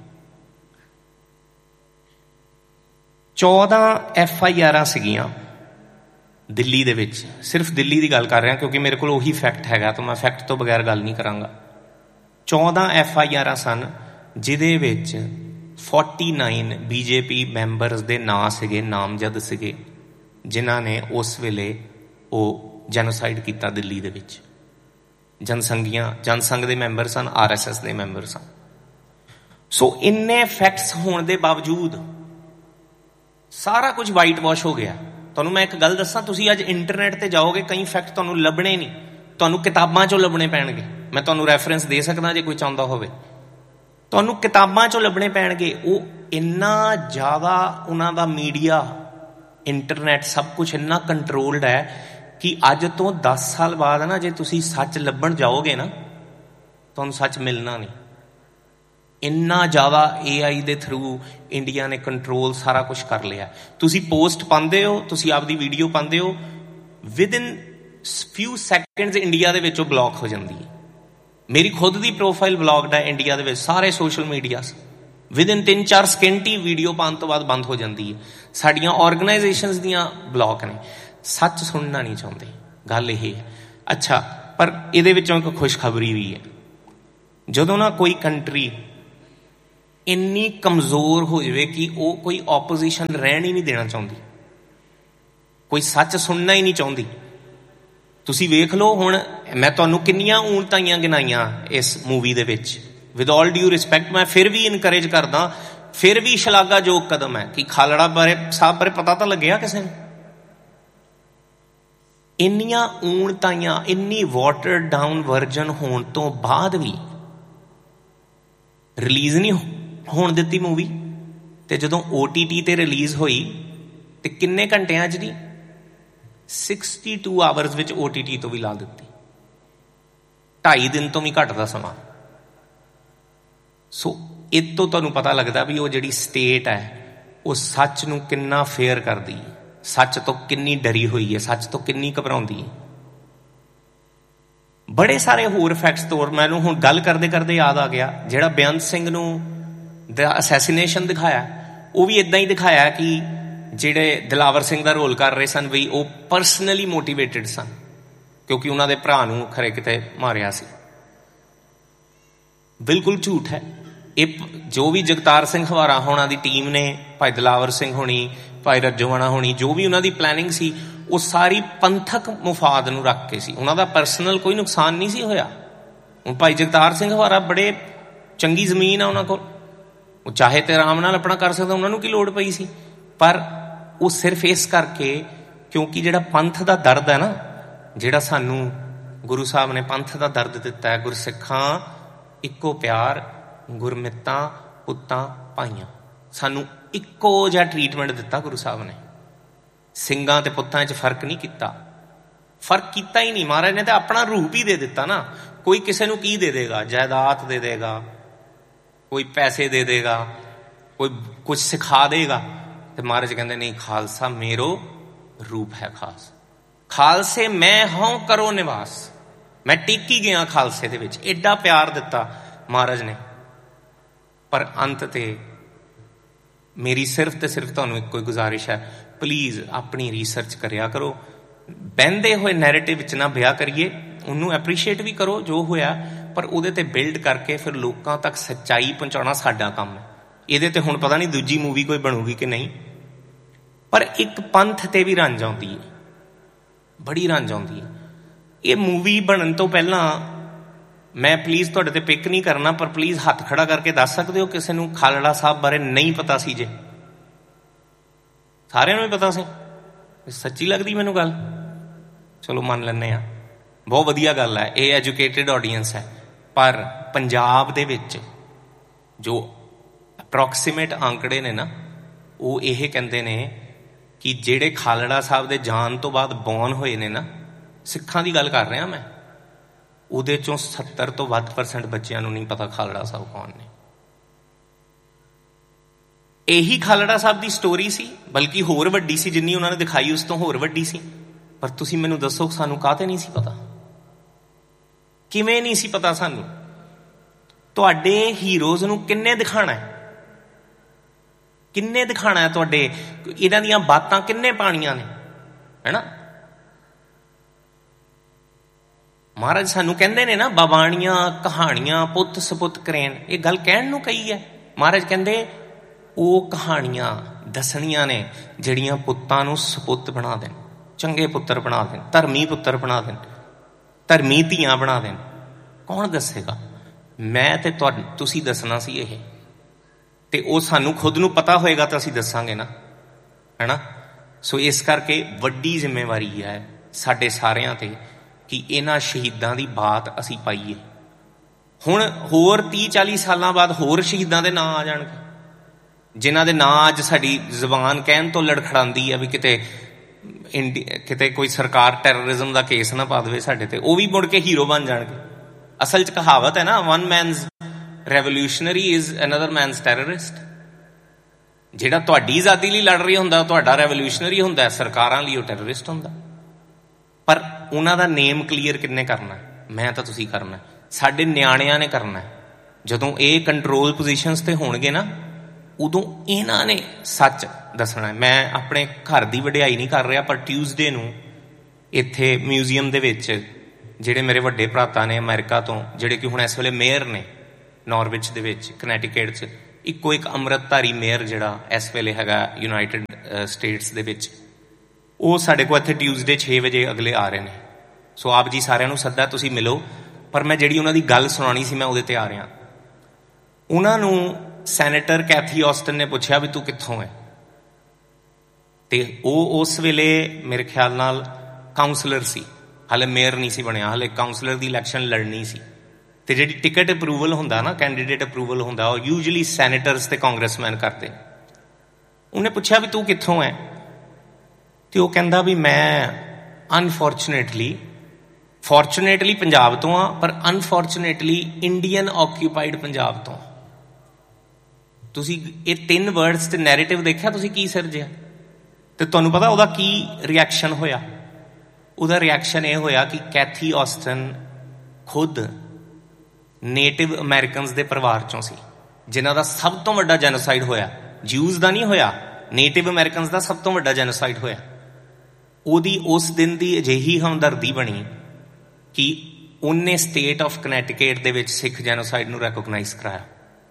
ਚੌਦਾਂ ਐਫ ਆਈ ਆਰਾਂ ਸੀਗੀਆਂ ਦਿੱਲੀ ਦੇ ਵਿੱਚ। ਸਿਰਫ ਦਿੱਲੀ ਦੀ ਗੱਲ ਕਰ ਰਿਹਾ ਕਿਉਂਕਿ ਮੇਰੇ ਕੋਲ ਉਹੀ ਫੈਕਟ ਹੈਗਾ, ਤਾਂ ਮੈਂ ਫੈਕਟ ਤੋਂ ਬਗੈਰ ਗੱਲ ਨਹੀਂ ਕਰਾਂਗਾ। ਚੌਦਾਂ ਐਫ ਆਈ ਆਰਾਂ ਸਨ ਜਿਹਦੇ ਵਿੱਚ ਫੋਰਟੀ ਨਾਈਨ ਬੀਜੇਪੀ ਮੈਂਬਰਸ ਦੇ ਨਾਂ ਸੀਗੇ, ਨਾਮਜ਼ਦ ਸੀਗੇ, ਜਿਨ੍ਹਾਂ ਨੇ ਉਸ ਵੇਲੇ ਉਹ ਜੈਨੋਸਾਈਡ ਕੀਤਾ ਦਿੱਲੀ ਦੇ ਵਿੱਚ। ਜਨਸੰਘੀਆਂ ਜਨਸੰਘ ਦੇ ਮੈਂਬਰ ਸਨ, ਆਰ ਐਸ ਐਸ ਦੇ ਮੈਂਬਰ ਸਨ। ਸੋ ਇੰਨੇ ਫੈਕਟਸ ਹੋਣ ਦੇ ਬਾਵਜੂਦ ਸਾਰਾ ਕੁਝ ਵਾਈਟ ਵਾਸ਼ ਹੋ ਗਿਆ। ਤੁਹਾਨੂੰ ਮੈਂ ਇੱਕ ਗੱਲ ਦੱਸਾਂ, ਤੁਸੀਂ ਅੱਜ ਇੰਟਰਨੈਟ ਤੇ ਜਾਓਗੇ, ਕਈ ਫੈਕਟ ਤੁਹਾਨੂੰ ਲੱਭਣੇ ਨਹੀਂ, ਤੁਹਾਨੂੰ ਕਿਤਾਬਾਂ ਚੋਂ ਲੱਭਣੇ ਪੈਣਗੇ। ਮੈਂ ਤੁਹਾਨੂੰ ਰੈਫਰੈਂਸ ਦੇ ਸਕਦਾ ਜੇ ਕੋਈ ਚਾਹੁੰਦਾ ਹੋਵੇ, ਤੁਹਾਨੂੰ ਕਿਤਾਬਾਂ ਚੋਂ ਲੱਭਣੇ ਪੈਣਗੇ। ਉਹ ਇੰਨਾ ਜ਼ਿਆਦਾ ਉਹਨਾਂ ਦਾ ਮੀਡੀਆ, ਇੰਟਰਨੈਟ, ਸਭ ਕੁਛ ਇੰਨਾ ਕੰਟਰੋਲਡ ਹੈ ਕਿ ਅੱਜ ਤੋਂ ਦਸ ਸਾਲ ਬਾਅਦ ਨਾ ਜੇ ਤੁਸੀਂ ਸੱਚ ਲੱਭਣ ਜਾਓਗੇ ਨਾ, ਤੁਹਾਨੂੰ ਸੱਚ ਮਿਲਣਾ ਨਹੀਂ। ਇੰਨਾ ਜ਼ਿਆਦਾ ਏ ਆਈ ਦੇ ਥਰੂ ਇੰਡੀਆ ਨੇ ਕੰਟਰੋਲ ਸਾਰਾ ਕੁਛ ਕਰ ਲਿਆ। ਤੁਸੀਂ ਪੋਸਟ ਪਾਉਂਦੇ ਹੋ, ਤੁਸੀਂ ਆਪਦੀ ਵੀਡੀਓ ਪਾਉਂਦੇ ਹੋ, ਵਿਦਿਨ ਫਿਊ ਸੈਕਿੰਡਸ ਇੰਡੀਆ ਦੇ ਵਿੱਚ ਉਹ ਬਲੌਕ ਹੋ ਜਾਂਦੀ ਹੈ। ਮੇਰੀ ਖੁਦ ਦੀ ਪ੍ਰੋਫਾਈਲ ਬਲੌਕਡ ਹੈ ਇੰਡੀਆ ਦੇ ਵਿੱਚ, ਸਾਰੇ ਸੋਸ਼ਲ ਮੀਡੀਆ ਵਿਦਿਨ ਤਿੰਨ ਚਾਰ ਸਕਿੰਟ ਹੀ ਵੀਡੀਓ ਪਾਉਣ ਤੋਂ ਬਾਅਦ ਬੰਦ ਹੋ ਜਾਂਦੀ ਹੈ। ਸਾਡੀਆਂ ਆਰਗੇਨਾਈਜੇਸ਼ਨਸ ਦੀਆਂ ਬਲੌਕ ਨੇ। ਸੱਚ ਸੁਣਨਾ ਨਹੀਂ ਚਾਹੁੰਦੇ, ਗੱਲ ਇਹ ਹੈ। ਅੱਛਾ, ਪਰ ਇਹਦੇ ਵਿੱਚੋਂ ਇੱਕ ਖੁਸ਼ਖਬਰੀ ਵੀ ਹੈ। ਜਦੋਂ ਨਾ ਕੋਈ ਕੰਟਰੀ ਇੰਨੀ ਕਮਜ਼ੋਰ ਹੋ ਜਾਵੇ ਕਿ ਉਹ ਕੋਈ ਆਪੋਜੀਸ਼ਨ ਰਹਿਣ ਹੀ ਨਹੀਂ ਦੇਣਾ ਚਾਹੁੰਦੀ, ਕੋਈ ਸੱਚ ਸੁਣਨਾ ਹੀ ਨਹੀਂ ਚਾਹੁੰਦੀ। ਤੁਸੀਂ ਵੇਖ ਲਓ ਹੁਣ ਮੈਂ ਤੁਹਾਨੂੰ ਕਿੰਨੀਆਂ ਊਣਤਾਈਆਂ ਗਿਣਾਈਆਂ ਇਸ ਮੂਵੀ ਦੇ ਵਿੱਚ। ਵਿਦ ਆਲ ਡਿਊ ਰਿਸਪੈਕਟ ਮੈਂ ਫਿਰ ਵੀ ਇਨਕਰੇਜ ਕਰਦਾ, ਫਿਰ ਵੀ ਸ਼ਲਾਘਾਯੋਗ ਕਦਮ ਹੈ ਕਿ ਖਾਲੜਾ ਬਾਰੇ ਸਾਹਿਬ ਬਾਰੇ ਪਤਾ ਤਾਂ ਲੱਗਿਆ ਕਿਸੇ ਨੂੰ। ਇੰਨੀਆਂ ਊਣਤਾਈਆਂ, ਇੰਨੀ ਵਾਟਰ ਡਾਊਨ ਵਰਜਨ ਹੋਣ ਤੋਂ ਬਾਅਦ ਵੀ ਰਿਲੀਜ਼ ਨਹੀਂ ਹੋਣ ਦਿੱਤੀ ਮੂਵੀ। ਤੇ ਜਦੋਂ ਓ ਟੀ ਟੀ ਤੇ ਰਿਲੀਜ਼ ਹੋਈ ਤੇ ਕਿੰਨੇ ਘੰਟਿਆਂ 'ਚ ਜੀ ਸਿਕਸਟੀ ਟੂ ਆਵਰਸ ਵਿੱਚ ਓ ਟੀ ਟੀ ਤੋਂ ਵੀ ਲਾ ਦਿੱਤੀ, ਢਾਈ ਦਿਨ ਤੋਂ ਵੀ ਘੱਟ ਦਾ ਸਮਾਂ। ਸੋ ਇਹ ਤੋਂ ਤੁਹਾਨੂੰ ਪਤਾ ਲੱਗਦਾ ਵੀ ਉਹ ਜਿਹੜੀ ਸਟੇਟ ਹੈ ਉਹ ਸੱਚ ਨੂੰ ਕਿੰਨਾ ਫੇਅਰ ਕਰਦੀ ਹੈ, ਸੱਚ ਤੋਂ ਕਿੰਨੀ ਡਰੀ ਹੋਈ ਹੈ, ਸੱਚ ਤੋਂ ਕਿੰਨੀ ਘਬਰਾਉਂਦੀ ਹੈ। ਬੜੇ ਸਾਰੇ ਹੋਰ ਫੈਕਟਸ ਤੋਂ ਮੈਨੂੰ ਹੁਣ ਗੱਲ ਕਰਦੇ ਕਰਦੇ ਯਾਦ ਆ ਗਿਆ, ਜਿਹੜਾ ਬੇਅੰਤ ਸਿੰਘ ਨੂੰ ਦਾ ਅਸੈਸੀਨੇਸ਼ਨ ਦਿਖਾਇਆ ਉਹ ਵੀ ਇੱਦਾਂ ਹੀ ਦਿਖਾਇਆ ਕਿ ਜਿਹੜੇ ਦਿਲਾਵਰ ਸਿੰਘ ਦਾ ਰੋਲ ਕਰ ਰਹੇ ਸਨ ਵੀ ਉਹ ਪਰਸਨਲੀ ਮੋਟੀਵੇਟਿਡ ਸਨ, ਕਿਉਂਕਿ ਉਹਨਾਂ ਦੇ ਭਰਾ ਨੂੰ ਖਰੇ ਕਿਤੇ ਮਾਰਿਆ ਸੀ। ਬਿਲਕੁਲ ਝੂਠ ਹੈ ਇਹ। ਜੋ ਵੀ ਜਗਤਾਰ ਸਿੰਘ ਹਵਾਰਾ ਹੋਣਾ ਦੀ ਟੀਮ ਨੇ, ਭਾਈ ਦਿਲਾਵਰ ਸਿੰਘ ਹੋਣੀ, ਭਾਈ ਰੱਜੋਵਾਣਾ ਹੋਣੀ, ਜੋ ਵੀ ਉਹਨਾਂ ਦੀ ਪਲੈਨਿੰਗ ਸੀ ਉਹ ਸਾਰੀ ਪੰਥਕ ਮੁਫਾਦ ਨੂੰ ਰੱਖ ਕੇ ਸੀ। ਉਹਨਾਂ ਦਾ ਪਰਸਨਲ ਕੋਈ ਨੁਕਸਾਨ ਨਹੀਂ ਸੀ ਹੋਇਆ। ਹੁਣ ਭਾਈ ਜਗਤਾਰ ਸਿੰਘ ਹਵਾਰਾ ਬੜੇ ਚੰਗੀ ਜ਼ਮੀਨ ਆ ਉਹਨਾਂ ਕੋਲ, ਉਹ ਚਾਹੇ ਤੇ ਆਰਾਮ ਨਾਲ ਆਪਣਾ ਕਰ ਸਕਦਾ, ਉਹਨਾਂ ਨੂੰ ਕੀ ਲੋੜ ਪਈ ਸੀ। ਪਰ ਉਹ ਸਿਰਫ ਇਸ ਕਰਕੇ ਕਿਉਂਕਿ ਜਿਹੜਾ ਪੰਥ ਦਾ ਦਰਦ ਹੈ ਨਾ, ਜਿਹੜਾ ਸਾਨੂੰ ਗੁਰੂ ਸਾਹਿਬ ਨੇ ਪੰਥ ਦਾ ਦਰਦ ਦਿੱਤਾ ਹੈ, ਗੁਰਸਿੱਖਾਂ ਇੱਕੋ ਪਿਆਰ, ਗੁਰਮਿੱਤਾਂ ਪੁੱਤਾਂ ਭਾਈਆਂ, ਸਾਨੂੰ ਇੱਕੋ ਜਿਹਾ ਟਰੀਟਮੈਂਟ ਦਿੱਤਾ ਗੁਰੂ ਸਾਹਿਬ ਨੇ। ਸਿੰਘਾਂ ਤੇ ਪੁੱਤਾਂ 'ਚ ਫਰਕ ਨਹੀਂ ਕੀਤਾ, ਫਰਕ ਕੀਤਾ ਹੀ ਨਹੀਂ। ਮਹਾਰਾਜ ਨੇ ਤਾਂ ਆਪਣਾ ਰੂਪ ਹੀ ਦੇ ਦਿੱਤਾ ਨਾ। ਕੋਈ ਕਿਸੇ ਨੂੰ ਕੀ ਦੇ ਦੇਗਾ, ਜਾਇਦਾਦ ਦੇ ਦੇਗਾ, ਕੋਈ ਪੈਸੇ ਦੇ ਦੇਗਾ, ਕੋਈ ਕੁਛ ਸਿਖਾ ਦੇਗਾ, ਤੇ ਮਹਾਰਾਜ ਕਹਿੰਦੇ ਨਹੀਂ, ਖਾਲਸਾ ਮੇਰੋ ਰੂਪ ਹੈ ਖਾਸ, ਖਾਲਸੇ ਮੈਂ ਹਾਂ ਕਰੋ ਨਿਵਾਸ। ਮੈਂ ਟਿਕ ਹੀ ਗਿਆ ਖਾਲਸੇ ਦੇ ਵਿੱਚ। ਐਡਾ ਪਿਆਰ ਦਿੱਤਾ ਮਹਾਰਾਜ ਨੇ। ਪਰ ਅੰਤ ਤੇ ਮੇਰੀ ਸਿਰਫ ਤੇ ਸਿਰਫ ਤੁਹਾਨੂੰ ਇੱਕੋ ਹੀ ਗੁਜ਼ਾਰਿਸ਼ ਹੈ, ਪਲੀਜ਼ ਆਪਣੀ ਰਿਸਰਚ ਕਰਿਆ ਕਰੋ। ਬਹਿੰਦੇ ਹੋਏ ਨੈਰੇਟਿਵ ਵਿੱਚ ਨਾ ਵਿਆਹ ਕਰੀਏ, ਉਹਨੂੰ ਐਪਰੀਸ਼ੀਏਟ ਵੀ ਕਰੋ ਜੋ ਹੋਇਆ, ਪਰ ਉਹਦੇ ਤੇ ਬਿਲਡ ਕਰਕੇ ਫਿਰ ਲੋਕਾਂ ਤੱਕ ਸੱਚਾਈ ਪਹੁੰਚਾਉਣਾ ਸਾਡਾ ਕੰਮ ਹੈ। ਇਹਦੇ ਤੇ ਹੁਣ ਪਤਾ ਨਹੀਂ ਦੂਜੀ ਮੂਵੀ ਕੋਈ ਬਣੂਗੀ ਕਿ ਨਹੀਂ, ਪਰ ਇੱਕ ਪੰਥ ਤੇ ਵੀ ਰੰਜ ਆਉਂਦੀ ਹੈ, ਬੜੀ ਰੰਜ ਆਉਂਦੀ ਹੈ। ਇਹ ਮੂਵੀ ਬਣਨ ਤੋਂ ਪਹਿਲਾਂ ਮੈਂ ਪਲੀਜ਼ ਤੁਹਾਡੇ ਤੇ ਪਿਕ ਨਹੀਂ ਕਰਨਾ, ਪਰ ਪਲੀਜ਼ ਹੱਥ ਖੜਾ ਕਰਕੇ ਦੱਸ ਸਕਦੇ ਹੋ ਕਿਸੇ ਨੂੰ ਖਾਲੜਾ ਸਾਹਿਬ ਬਾਰੇ ਨਹੀਂ ਪਤਾ ਸੀ? ਜੇ ਸਾਰਿਆਂ ਨੂੰ ਹੀ ਪਤਾ ਸੀ, ਸੱਚੀ ਲੱਗਦੀ ਮੈਨੂੰ ਗੱਲ, ਚਲੋ ਮੰਨ ਲੈਂਦੇ ਹਾਂ, ਬਹੁਤ ਵਧੀਆ ਗੱਲ ਹੈ, ਇਹ ਐਜੂਕੇਟਿਡ ਆਡੀਅנס ਹੈ। ਪਰ ਪੰਜਾਬ ਦੇ ਵਿੱਚ ਜੋ ਅਪਰੋਕਸੀਮੇਟ ਆંકੜੇ ਨੇ ਨਾ, ਉਹ ਇਹ ਕਹਿੰਦੇ ਨੇ ਕਿ ਜਿਹੜੇ ਖਾਲੜਾ ਸਾਹਿਬ ਦੇ ਜਾਣ ਤੋਂ ਬਾਅਦ ਬੌਰਨ ਹੋਏ ਨੇ ਨਾ, ਸਿੱਖਾਂ ਦੀ ਗੱਲ ਕਰ ਰਿਹਾ ਮੈਂ, ਉਹਦੇ ਚੋਂ ਸੱਤਰ ਤੋਂ ਵੱਧ ਪਰਸੈਂਟ ਬੱਚਿਆਂ ਨੂੰ ਨਹੀਂ ਪਤਾ ਖਾਲੜਾ ਸਾਹਿਬ ਕੌਣ ਨੇ। ਇਹੀ ਖਾਲੜਾ ਸਾਹਿਬ ਦੀ ਸਟੋਰੀ ਸੀ, ਬਲਕਿ ਹੋਰ ਵੱਡੀ ਸੀ, ਜਿੰਨੀ ਉਹਨਾਂ ਨੇ ਦਿਖਾਈ ਉਸ ਤੋਂ ਹੋਰ ਵੱਡੀ ਸੀ। ਪਰ ਤੁਸੀਂ ਮੈਨੂੰ ਦੱਸੋ ਸਾਨੂੰ ਕਾਹਤੇ ਨਹੀਂ ਸੀ ਪਤਾ? ਕਿਵੇਂ ਨਹੀਂ ਸੀ ਪਤਾ ਸਾਨੂੰ? ਤੁਹਾਡੇ ਹੀਰੋਜ਼ ਨੂੰ ਕਿੰਨੇ ਦਿਖਾਣਾ ਹੈ, ਕਿੰਨੇ ਦਿਖਾਣਾ ਹੈ? ਤੁਹਾਡੇ ਇਹਨਾਂ ਦੀਆਂ ਬਾਤਾਂ ਕਿੰਨੇ ਪਾਣੀਆਂ ਨੇ, ਹੈਨਾ? ਮਹਾਰਾਜ ਸਾਨੂੰ ਕਹਿੰਦੇ ਨੇ ਨਾ, ਬਾਬਾਣੀਆਂ ਕਹਾਣੀਆਂ ਪੁੱਤ ਸਪੁੱਤ ਕਰੇਨ। ਇਹ ਗੱਲ ਕਹਿਣ ਨੂੰ ਕਹੀ ਹੈ। ਮਹਾਰਾਜ ਕਹਿੰਦੇ ਉਹ ਕਹਾਣੀਆਂ ਦੱਸਣੀਆਂ ਨੇ ਜਿਹੜੀਆਂ ਪੁੱਤਾਂ ਨੂੰ ਸਪੁੱਤ ਬਣਾ ਦੇਣ, ਚੰਗੇ ਪੁੱਤਰ ਬਣਾ ਦੇਣ, ਧਰਮੀ ਪੁੱਤਰ ਬਣਾ ਦੇਣ, ਧਰਮੀ ਧੀਆਂ ਬਣਾ ਦੇਣ। ਕੌਣ ਦੱਸੇਗਾ? ਮੈਂ ਤੇ ਤੁਹਾਨੂੰ, ਤੁਸੀਂ ਦੱਸਣਾ ਸੀ ਇਹ, ਤੇ ਉਹ ਸਾਨੂੰ ਖੁਦ ਨੂੰ ਪਤਾ ਹੋਏਗਾ ਤਾਂ ਅਸੀਂ ਦੱਸਾਂਗੇ ਨਾ, ਹੈਨਾ? ਸੋ ਇਸ ਕਰਕੇ ਵੱਡੀ ਜ਼ਿੰਮੇਵਾਰੀ ਹੈ ਸਾਡੇ ਸਾਰਿਆਂ ਤੇ ਕਿ ਇਹਨਾਂ ਸ਼ਹੀਦਾਂ ਦੀ ਬਾਤ ਅਸੀਂ ਪਾਈਏ। ਹੁਣ ਹੋਰ ਤੀਹ ਚਾਲੀ ਸਾਲਾਂ ਬਾਅਦ ਹੋਰ ਸ਼ਹੀਦਾਂ ਦੇ ਨਾਂ ਆ ਜਾਣਗੇ, ਜਿਨ੍ਹਾਂ ਦੇ ਨਾਂ ਅੱਜ ਸਾਡੀ ਜ਼ੁਬਾਨ ਕਹਿਣ ਤੋਂ ਲੜਖੜਾਉਂਦੀ ਹੈ ਵੀ ਕਿਤੇ ਇੰਡੀ ਕਿਤੇ ਕੋਈ ਸਰਕਾਰ ਟੈਰਰਿਜ਼ਮ ਦਾ ਕੇਸ ਨਾ ਪਾ ਦੇਵੇ ਸਾਡੇ ਤੇ, ਉਹ ਵੀ ਮੁੜ ਕੇ ਹੀਰੋ ਬਣ ਜਾਣਗੇ। ਅਸਲ 'ਚ ਕਹਾਵਤ ਹੈ ਨਾ, one men's revolutionary is another men's terrorist. ਜਿਹੜਾ ਤੁਹਾਡੀ ਆਜ਼ਾਦੀ ਲਈ ਲੜ ਰਿਹਾ ਹੁੰਦਾ ਤੁਹਾਡਾ ਰੈਵੋਲਿਊਸ਼ਨਰੀ ਹੁੰਦਾ, ਸਰਕਾਰਾਂ ਲਈ ਉਹ ਟੈਰਰਿਸਟ ਹੁੰਦਾ। ਪਰ ਉਹਨਾਂ ਦਾ ਨੇਮ ਕਲੀਅਰ ਕਿੰਨੇ ਕਰਨਾ? ਮੈਂ ਤਾਂ ਤੁਸੀਂ ਕਰਨਾ, ਸਾਡੇ ਨਿਆਣਿਆਂ ਨੇ ਕਰਨਾ। ਜਦੋਂ ਇਹ ਕੰਟਰੋਲ ਪੋਜੀਸ਼ਨਸ ਤੇ ਹੋਣਗੇ ਨਾ, ਉਦੋਂ ਇਹਨਾਂ ਨੇ ਸੱਚ ਦੱਸਣਾ। ਮੈਂ ਆਪਣੇ ਘਰ ਦੀ ਵਡਿਆਈ ਨਹੀਂ ਕਰ ਰਿਹਾ, ਪਰ ਟਿਊਜ਼ਡੇ ਨੂੰ ਇੱਥੇ ਮਿਊਜ਼ੀਅਮ ਦੇ ਵਿੱਚ ਜਿਹੜੇ ਮੇਰੇ ਵੱਡੇ ਭਰਾਤਾ ਨੇ ਅਮਰੀਕਾ ਤੋਂ, ਜਿਹੜੇ ਕਿ ਹੁਣ ਇਸ ਵੇਲੇ ਮੇਅਰ ਨੇ ਨਾਰਵਿਚ ਦੇ ਵਿੱਚ, ਕਨੈਟੀਕਟ 'ਚ, ਇੱਕੋ ਇੱਕ ਅੰਮ੍ਰਿਤਧਾਰੀ ਮੇਅਰ ਜਿਹੜਾ ਇਸ ਵੇਲੇ ਹੈਗਾ ਯੂਨਾਈਟਿਡ ਸਟੇਟਸ ਦੇ ਵਿੱਚ, ਉਹ ਸਾਡੇ ਕੋਲ ਇੱਥੇ ਟਿਊਜ਼ਡੇ ਛੇ ਵਜੇ ਅਗਲੇ ਆ ਰਹੇ ਨੇ। ਸੋ ਆਪ ਜੀ ਸਾਰਿਆਂ ਨੂੰ ਸੱਦਾ, ਤੁਸੀਂ ਮਿਲੋ। ਪਰ ਮੈਂ ਜਿਹੜੀ ਉਹਨਾਂ ਦੀ ਗੱਲ ਸੁਣਾਉਣੀ ਸੀ ਮੈਂ ਉਹਦੇ ਤੇ ਆ ਰਿਹਾ। ਉਹਨਾਂ ਨੂੰ ਸੈਨੇਟਰ ਕੈਥੀ ਆਸਟਨ ਨੇ ਪੁੱਛਿਆ ਵੀ ਤੂੰ ਕਿੱਥੋਂ ਹੈ, ਤੇ ਉਹ ਉਸ ਵੇਲੇ ਮੇਰੇ ਖਿਆਲ ਨਾਲ ਕਾਉਂਸਲਰ ਸੀ, ਹਾਲੇ ਮੇਅਰ ਨਹੀਂ ਸੀ ਬਣਿਆ, ਹਾਲੇ ਕਾਉਂਸਲਰ ਦੀ ਇਲੈਕਸ਼ਨ ਲੜਨੀ ਸੀ। ਤੇ ਜਿਹੜੀ ਟਿਕਟ ਅਪਰੂਵਲ ਹੁੰਦਾ ਨਾ, ਕੈਂਡੀਡੇਟ ਅਪਰੂਵਲ ਹੁੰਦਾ, ਉਹ ਯੂਜਲੀ ਸੈਨੇਟਰਸ ਤੇ ਕਾਂਗਰਸਮੈਨ ਕਰਦੇ। ਉਹਨੇ ਪੁੱਛਿਆ ਵੀ ਤੂੰ ਕਿੱਥੋਂ ਹੈ, ਤੇ ਉਹ ਕਹਿੰਦਾ ਵੀ ਮੈਂ ਅਨਫੋਰਚੂਨੇਟਲੀ ਫੋਰਚੂਨੇਟਲੀ ਪੰਜਾਬ ਤੋਂ ਆ, ਪਰ ਅਨਫੋਰਚੂਨੇਟਲੀ ਇੰਡੀਅਨ ਆਕਿਊਪਾਈਡ ਪੰਜਾਬ ਤੋਂ। ਤੁਸੀਂ ਇਹ ਤਿੰਨ ਵਰਡਸ ਤੇ ਨੈਰੇਟਿਵ ਦੇਖਿਆ ਤੁਸੀਂ ਕੀ ਸਿਰਜਿਆ? ਤੇ ਤੁਹਾਨੂੰ ਪਤਾ ਉਹਦਾ ਕੀ ਰਿਐਕਸ਼ਨ ਹੋਇਆ? ਉਹਦਾ ਰਿਐਕਸ਼ਨ ਇਹ ਹੋਇਆ ਕਿ ਕੈਥੀ ਆਸਟਨ ਖੁਦ ਨੇਟਿਵ ਅਮਰੀਕਨਸ ਦੇ ਪਰਿਵਾਰ ਚੋਂ ਸੀ, ਜਿਨ੍ਹਾਂ ਦਾ ਸਭ ਤੋਂ ਵੱਡਾ ਜੈਨੋਸਾਈਡ ਹੋਇਆ। ਜਿਊਜ਼ ਦਾ ਨਹੀਂ ਹੋਇਆ, ਨੇਟਿਵ ਅਮਰੀਕਨਸ ਦਾ ਸਭ ਤੋਂ ਵੱਡਾ ਜੈਨੋਸਾਈਡ ਹੋਇਆ। ਉਹਦੀ ਉਸ ਦਿਨ ਦੀ ਅਜਿਹੀ ਹਮਦਰਦੀ ਬਣੀ ਕਿ ਉਹਨੇ ਸਟੇਟ ਆਫ ਕਨੈਟੀਕਟ ਦੇ ਵਿੱਚ ਸਿੱਖ ਜੈਨੋਸਾਈਡ ਨੂੰ ਰੈਕੋਗਨਾਈਜ਼ ਕਰਾਇਆ,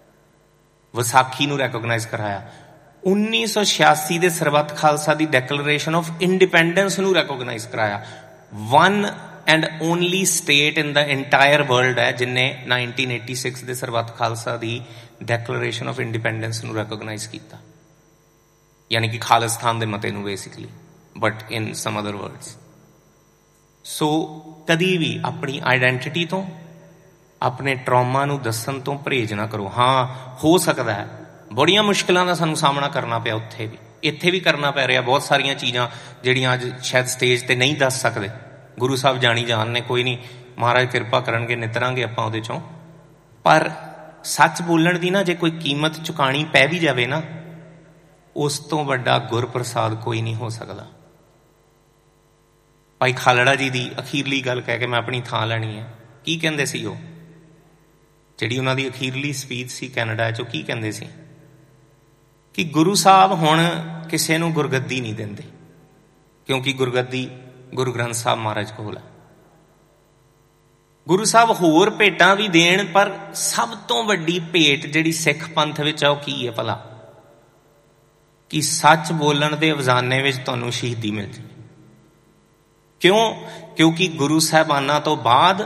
ਵਿਸਾਖੀ ਨੂੰ ਰੈਕੋਗਨਾਈਜ਼ ਕਰਾਇਆ। ਉੱਨੀ ਸੌ ਛਿਆਸੀ ਦੇ ਸਰਬੱਤ ਖਾਲਸਾ ਦੀ ਡੈਕਲੇਰੇਸ਼ਨ ਆਫ ਇੰਡੀਪੈਂਡੈਂਸ ਨੂੰ ਰੈਕੋਗਨਾਈਜ਼ ਕਰਾਇਆ। One and only state in the entire world ਹੈ ਜਿਹਨੇ ਨਾਈਨਟੀਨ ਏਟੀ ਸਿਕਸ ਦੇ ਸਰਬੱਤ ਖਾਲਸਾ ਦੀ ਡੈਕਲੇਰੇਸ਼ਨ ਆਫ ਇੰਡੀਪੈਂਡੈਂਸ ਨੂੰ ਰੈਕੋਗਨਾਈਜ਼ ਕੀਤਾ, ਯਾਨੀ ਕਿ ਖਾਲਿਸਤਾਨ ਦੇ ਮਤੇ ਨੂੰ basically, but in sum other words. ਸੋ ਕਦੀ ਵੀ ਆਪਣੀ ਆਈਡੈਂਟਿਟੀ ਤੋਂ, ਆਪਣੇ ਟਰੌਮਾ ਨੂੰ ਦੱਸਣ ਤੋਂ ਪਰਹੇਜ਼ ਨਾ ਕਰੋ। ਹਾਂ, ਹੋ ਸਕਦਾ ਹੈ ਬੜੀਆਂ ਮੁਸ਼ਕਿਲਾਂ ਦਾ ਸਾਨੂੰ ਸਾਹਮਣਾ ਕਰਨਾ ਪਿਆ, ਉੱਥੇ ਵੀ ਇੱਥੇ ਵੀ ਕਰਨਾ ਪੈ ਰਿਹਾ। ਬਹੁਤ ਸਾਰੀਆਂ ਚੀਜ਼ਾਂ ਜਿਹੜੀਆਂ ਅੱਜ ਸ਼ਾਇਦ ਸਟੇਜ ਤੇ ਨਹੀਂ ਦੱਸ ਸਕਦੇ, ਗੁਰੂ ਸਾਹਿਬ ਜਾਣੀ ਜਾਣ ਨੇ, ਕੋਈ ਨਹੀਂ, ਮਹਾਰਾਜ ਕਿਰਪਾ ਕਰਨਗੇ, ਨਿਤਰਾਂਗੇ ਆਪਾਂ ਉਹਦੇ ਚੋਂ। ਪਰ ਸੱਚ ਬੋਲਣ ਦੀ ਨਾ ਜੇ ਕੋਈ ਕੀਮਤ ਚੁਕਾਣੀ ਪੈ ਵੀ ਜਾਵੇ ਨਾ, ਉਸ ਤੋਂ ਵੱਡਾ ਗੁਰਪ੍ਰਸਾਦ ਕੋਈ ਨਹੀਂ ਹੋ ਸਕਦਾ। ਭਾਈ ਖਾਲੜਾ ਜੀ ਦੀ ਅਖੀਰਲੀ ਗੱਲ ਕਹਿ ਕੇ ਮੈਂ ਆਪਣੀ ਥਾਂ ਲੈਣੀ ਹੈ। ਕੀ ਕਹਿੰਦੇ ਸੀ ਉਹ, ਜਿਹੜੀ ਉਹਨਾਂ ਦੀ ਅਖੀਰਲੀ ਸਪੀਚ ਸੀ ਕੈਨੇਡਾ 'ਚ, ਉਹ ਕੀ ਕਹਿੰਦੇ ਸੀ ਕਿ ਗੁਰੂ ਸਾਹਿਬ ਹੁਣ ਕਿਸੇ ਨੂੰ ਗੁਰਗੱਦੀ ਨਹੀਂ ਦਿੰਦੇ, ਕਿਉਂਕਿ ਗੁਰਗੱਦੀ ਗੁਰੂ ਗ੍ਰੰਥ ਸਾਹਿਬ ਮਹਾਰਾਜ ਕੋਲ ਹੈ। ਗੁਰੂ ਸਾਹਿਬ ਹੋਰ ਭੇਟਾਂ ਵੀ ਦੇਣ, ਪਰ ਸਭ ਤੋਂ ਵੱਡੀ ਭੇਟ ਜਿਹੜੀ ਸਿੱਖ ਪੰਥ ਵਿੱਚ ਆ ਉਹ ਕੀ ਹੈ ਭਲਾ? ਕਿ ਸੱਚ ਬੋਲਣ ਦੇ ਅਫਜ਼ਾਨੇ ਵਿੱਚ ਤੁਹਾਨੂੰ ਸ਼ਹੀਦੀ ਮਿਲ ਜਾਵੇ। ਕਿਉਂ? ਕਿਉਂਕਿ ਗੁਰੂ ਸਾਹਿਬਾਨਾਂ ਤੋਂ ਬਾਅਦ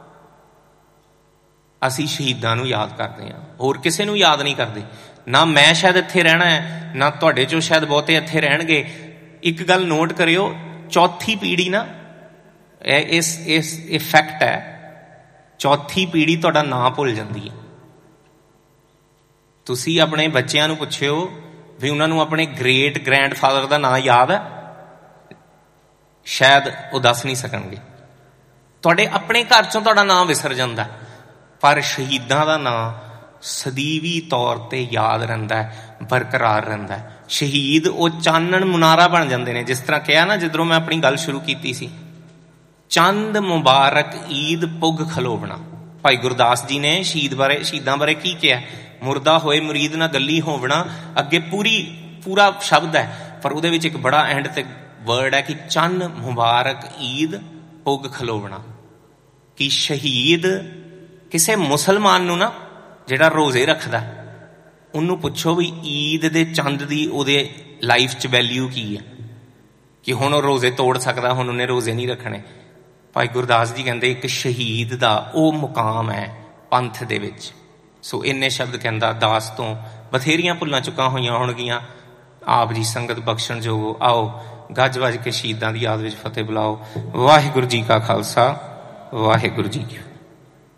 ਅਸੀਂ ਸ਼ਹੀਦਾਂ ਨੂੰ ਯਾਦ ਕਰਦੇ ਹਾਂ, ਹੋਰ ਕਿਸੇ ਨੂੰ ਯਾਦ ਨਹੀਂ ਕਰਦੇ। ਨਾ ਮੈਂ ਸ਼ਾਇਦ ਇੱਥੇ ਰਹਿਣਾ ਹੈ, ਨਾ ਤੁਹਾਡੇ ਚੋਂ ਸ਼ਾਇਦ ਬਹੁਤੇ ਇੱਥੇ ਰਹਿਣਗੇ। ਇੱਕ ਗੱਲ ਨੋਟ ਕਰਿਓ, ਚੌਥੀ ਪੀੜ੍ਹੀ ਨਾ, ਇਸ ਇਸ ਇਹ ਫੈਕਟ ਹੈ, ਚੌਥੀ ਪੀੜ੍ਹੀ ਤੁਹਾਡਾ ਨਾਂ ਭੁੱਲ ਜਾਂਦੀ ਹੈ। ਤੁਸੀਂ ਆਪਣੇ ਬੱਚਿਆਂ ਨੂੰ ਪੁੱਛਿਓ ਵੀ ਉਹਨਾਂ ਨੂੰ ਆਪਣੇ ਗ੍ਰੇਟ ਗ੍ਰੈਂਡ ਫਾਦਰ ਦਾ ਨਾਂ ਯਾਦ ਹੈ? ਸ਼ਾਇਦ ਉਹ ਦੱਸ ਨਹੀਂ ਸਕਣਗੇ। ਤੁਹਾਡੇ ਆਪਣੇ ਘਰ ਚੋਂ ਤੁਹਾਡਾ ਨਾਂ ਵਿਸਰ ਜਾਂਦਾ, ਪਰ ਸ਼ਹੀਦਾਂ ਦਾ ਨਾਂ ਸਦੀਵੀ ਤੌਰ ਤੇ ਯਾਦ ਰਹਿੰਦਾ, ਬਰਕਰਾਰ ਰਹਿੰਦਾ। ਸ਼ਹੀਦ ਉਹ ਚਾਨਣ ਮੁਨਾਰਾ ਬਣ ਜਾਂਦੇ ਨੇ। ਜਿਸ ਤਰ੍ਹਾਂ ਕਿਹਾ ਨਾ, ਜਿੱਧਰੋਂ ਮੈਂ ਆਪਣੀ ਗੱਲ ਸ਼ੁਰੂ ਕੀਤੀ ਸੀ, ਚੰਦ ਮੁਬਾਰਕ ਈਦ ਪੁੱਗ ਖਲੋਵਣਾ। ਭਾਈ ਗੁਰਦਾਸ ਜੀ ਨੇ ਸ਼ਹੀਦ ਬਾਰੇ, ਸ਼ਹੀਦਾਂ ਬਾਰੇ ਕੀ ਕਿਹਾ? ਮੁਰਦਾ ਹੋਏ ਮੁਰੀਦ ਨਾ ਗੱਲੀ ਹੋਵਣਾ। ਅੱਗੇ ਪੂਰੀ ਪੂਰਾ ਸ਼ਬਦ ਹੈ, ਪਰ ਉਹਦੇ ਵਿੱਚ ਇੱਕ ਬੜਾ ਐਂਡ ਤੇ ਵਰਡ ਹੈ ਕਿ ਚੰਨ ਮੁਬਾਰਕ ਈਦ ਪੁੱਗ ਖਲੋਵਣਾ। ਕਿ ਸ਼ਹੀਦ ਕਿਸੇ ਮੁਸਲਮਾਨ ਨੂੰ ਨਾ, ਜਿਹੜਾ ਰੋਜ਼ੇ ਰੱਖਦਾ, ਉਹਨੂੰ ਪੁੱਛੋ ਵੀ ਈਦ ਦੇ ਚੰਦ ਦੀ ਉਹਦੇ ਲਾਈਫ 'ਚ ਵੈਲਿਊ ਕੀ ਹੈ, ਕਿ ਹੁਣ ਉਹ ਰੋਜ਼ੇ ਤੋੜ ਸਕਦਾ, ਹੁਣ ਉਹਨੇ ਰੋਜ਼ੇ ਨਹੀਂ ਰੱਖਣੇ। ਭਾਈ ਗੁਰਦਾਸ ਜੀ ਕਹਿੰਦੇ ਇੱਕ ਸ਼ਹੀਦ ਦਾ ਉਹ ਮੁਕਾਮ ਹੈ ਪੰਥ ਦੇ ਵਿੱਚ। ਸੋ ਇੰਨੇ ਸ਼ਬਦ ਕਹਿੰਦਾ, ਦਾਸ ਤੋਂ ਬਥੇਰੀਆਂ ਭੁੱਲਾਂ ਚੁੱਕਾਂ ਹੋਈਆਂ ਹੋਣਗੀਆਂ, ਆਪ ਜੀ ਸੰਗਤ ਬਖਸ਼ਣ ਜੋਗੋ। ਆਓ ਗੱਜ ਵੱਜ ਕੇ ਸ਼ਹੀਦਾਂ ਦੀ ਯਾਦ ਵਿੱਚ ਫਤਿਹ ਬੁਲਾਓ। ਵਾਹਿਗੁਰੂ ਜੀ ਕਾ ਖਾਲਸਾ, ਵਾਹਿਗੁਰੂ ਜੀ ਕੀ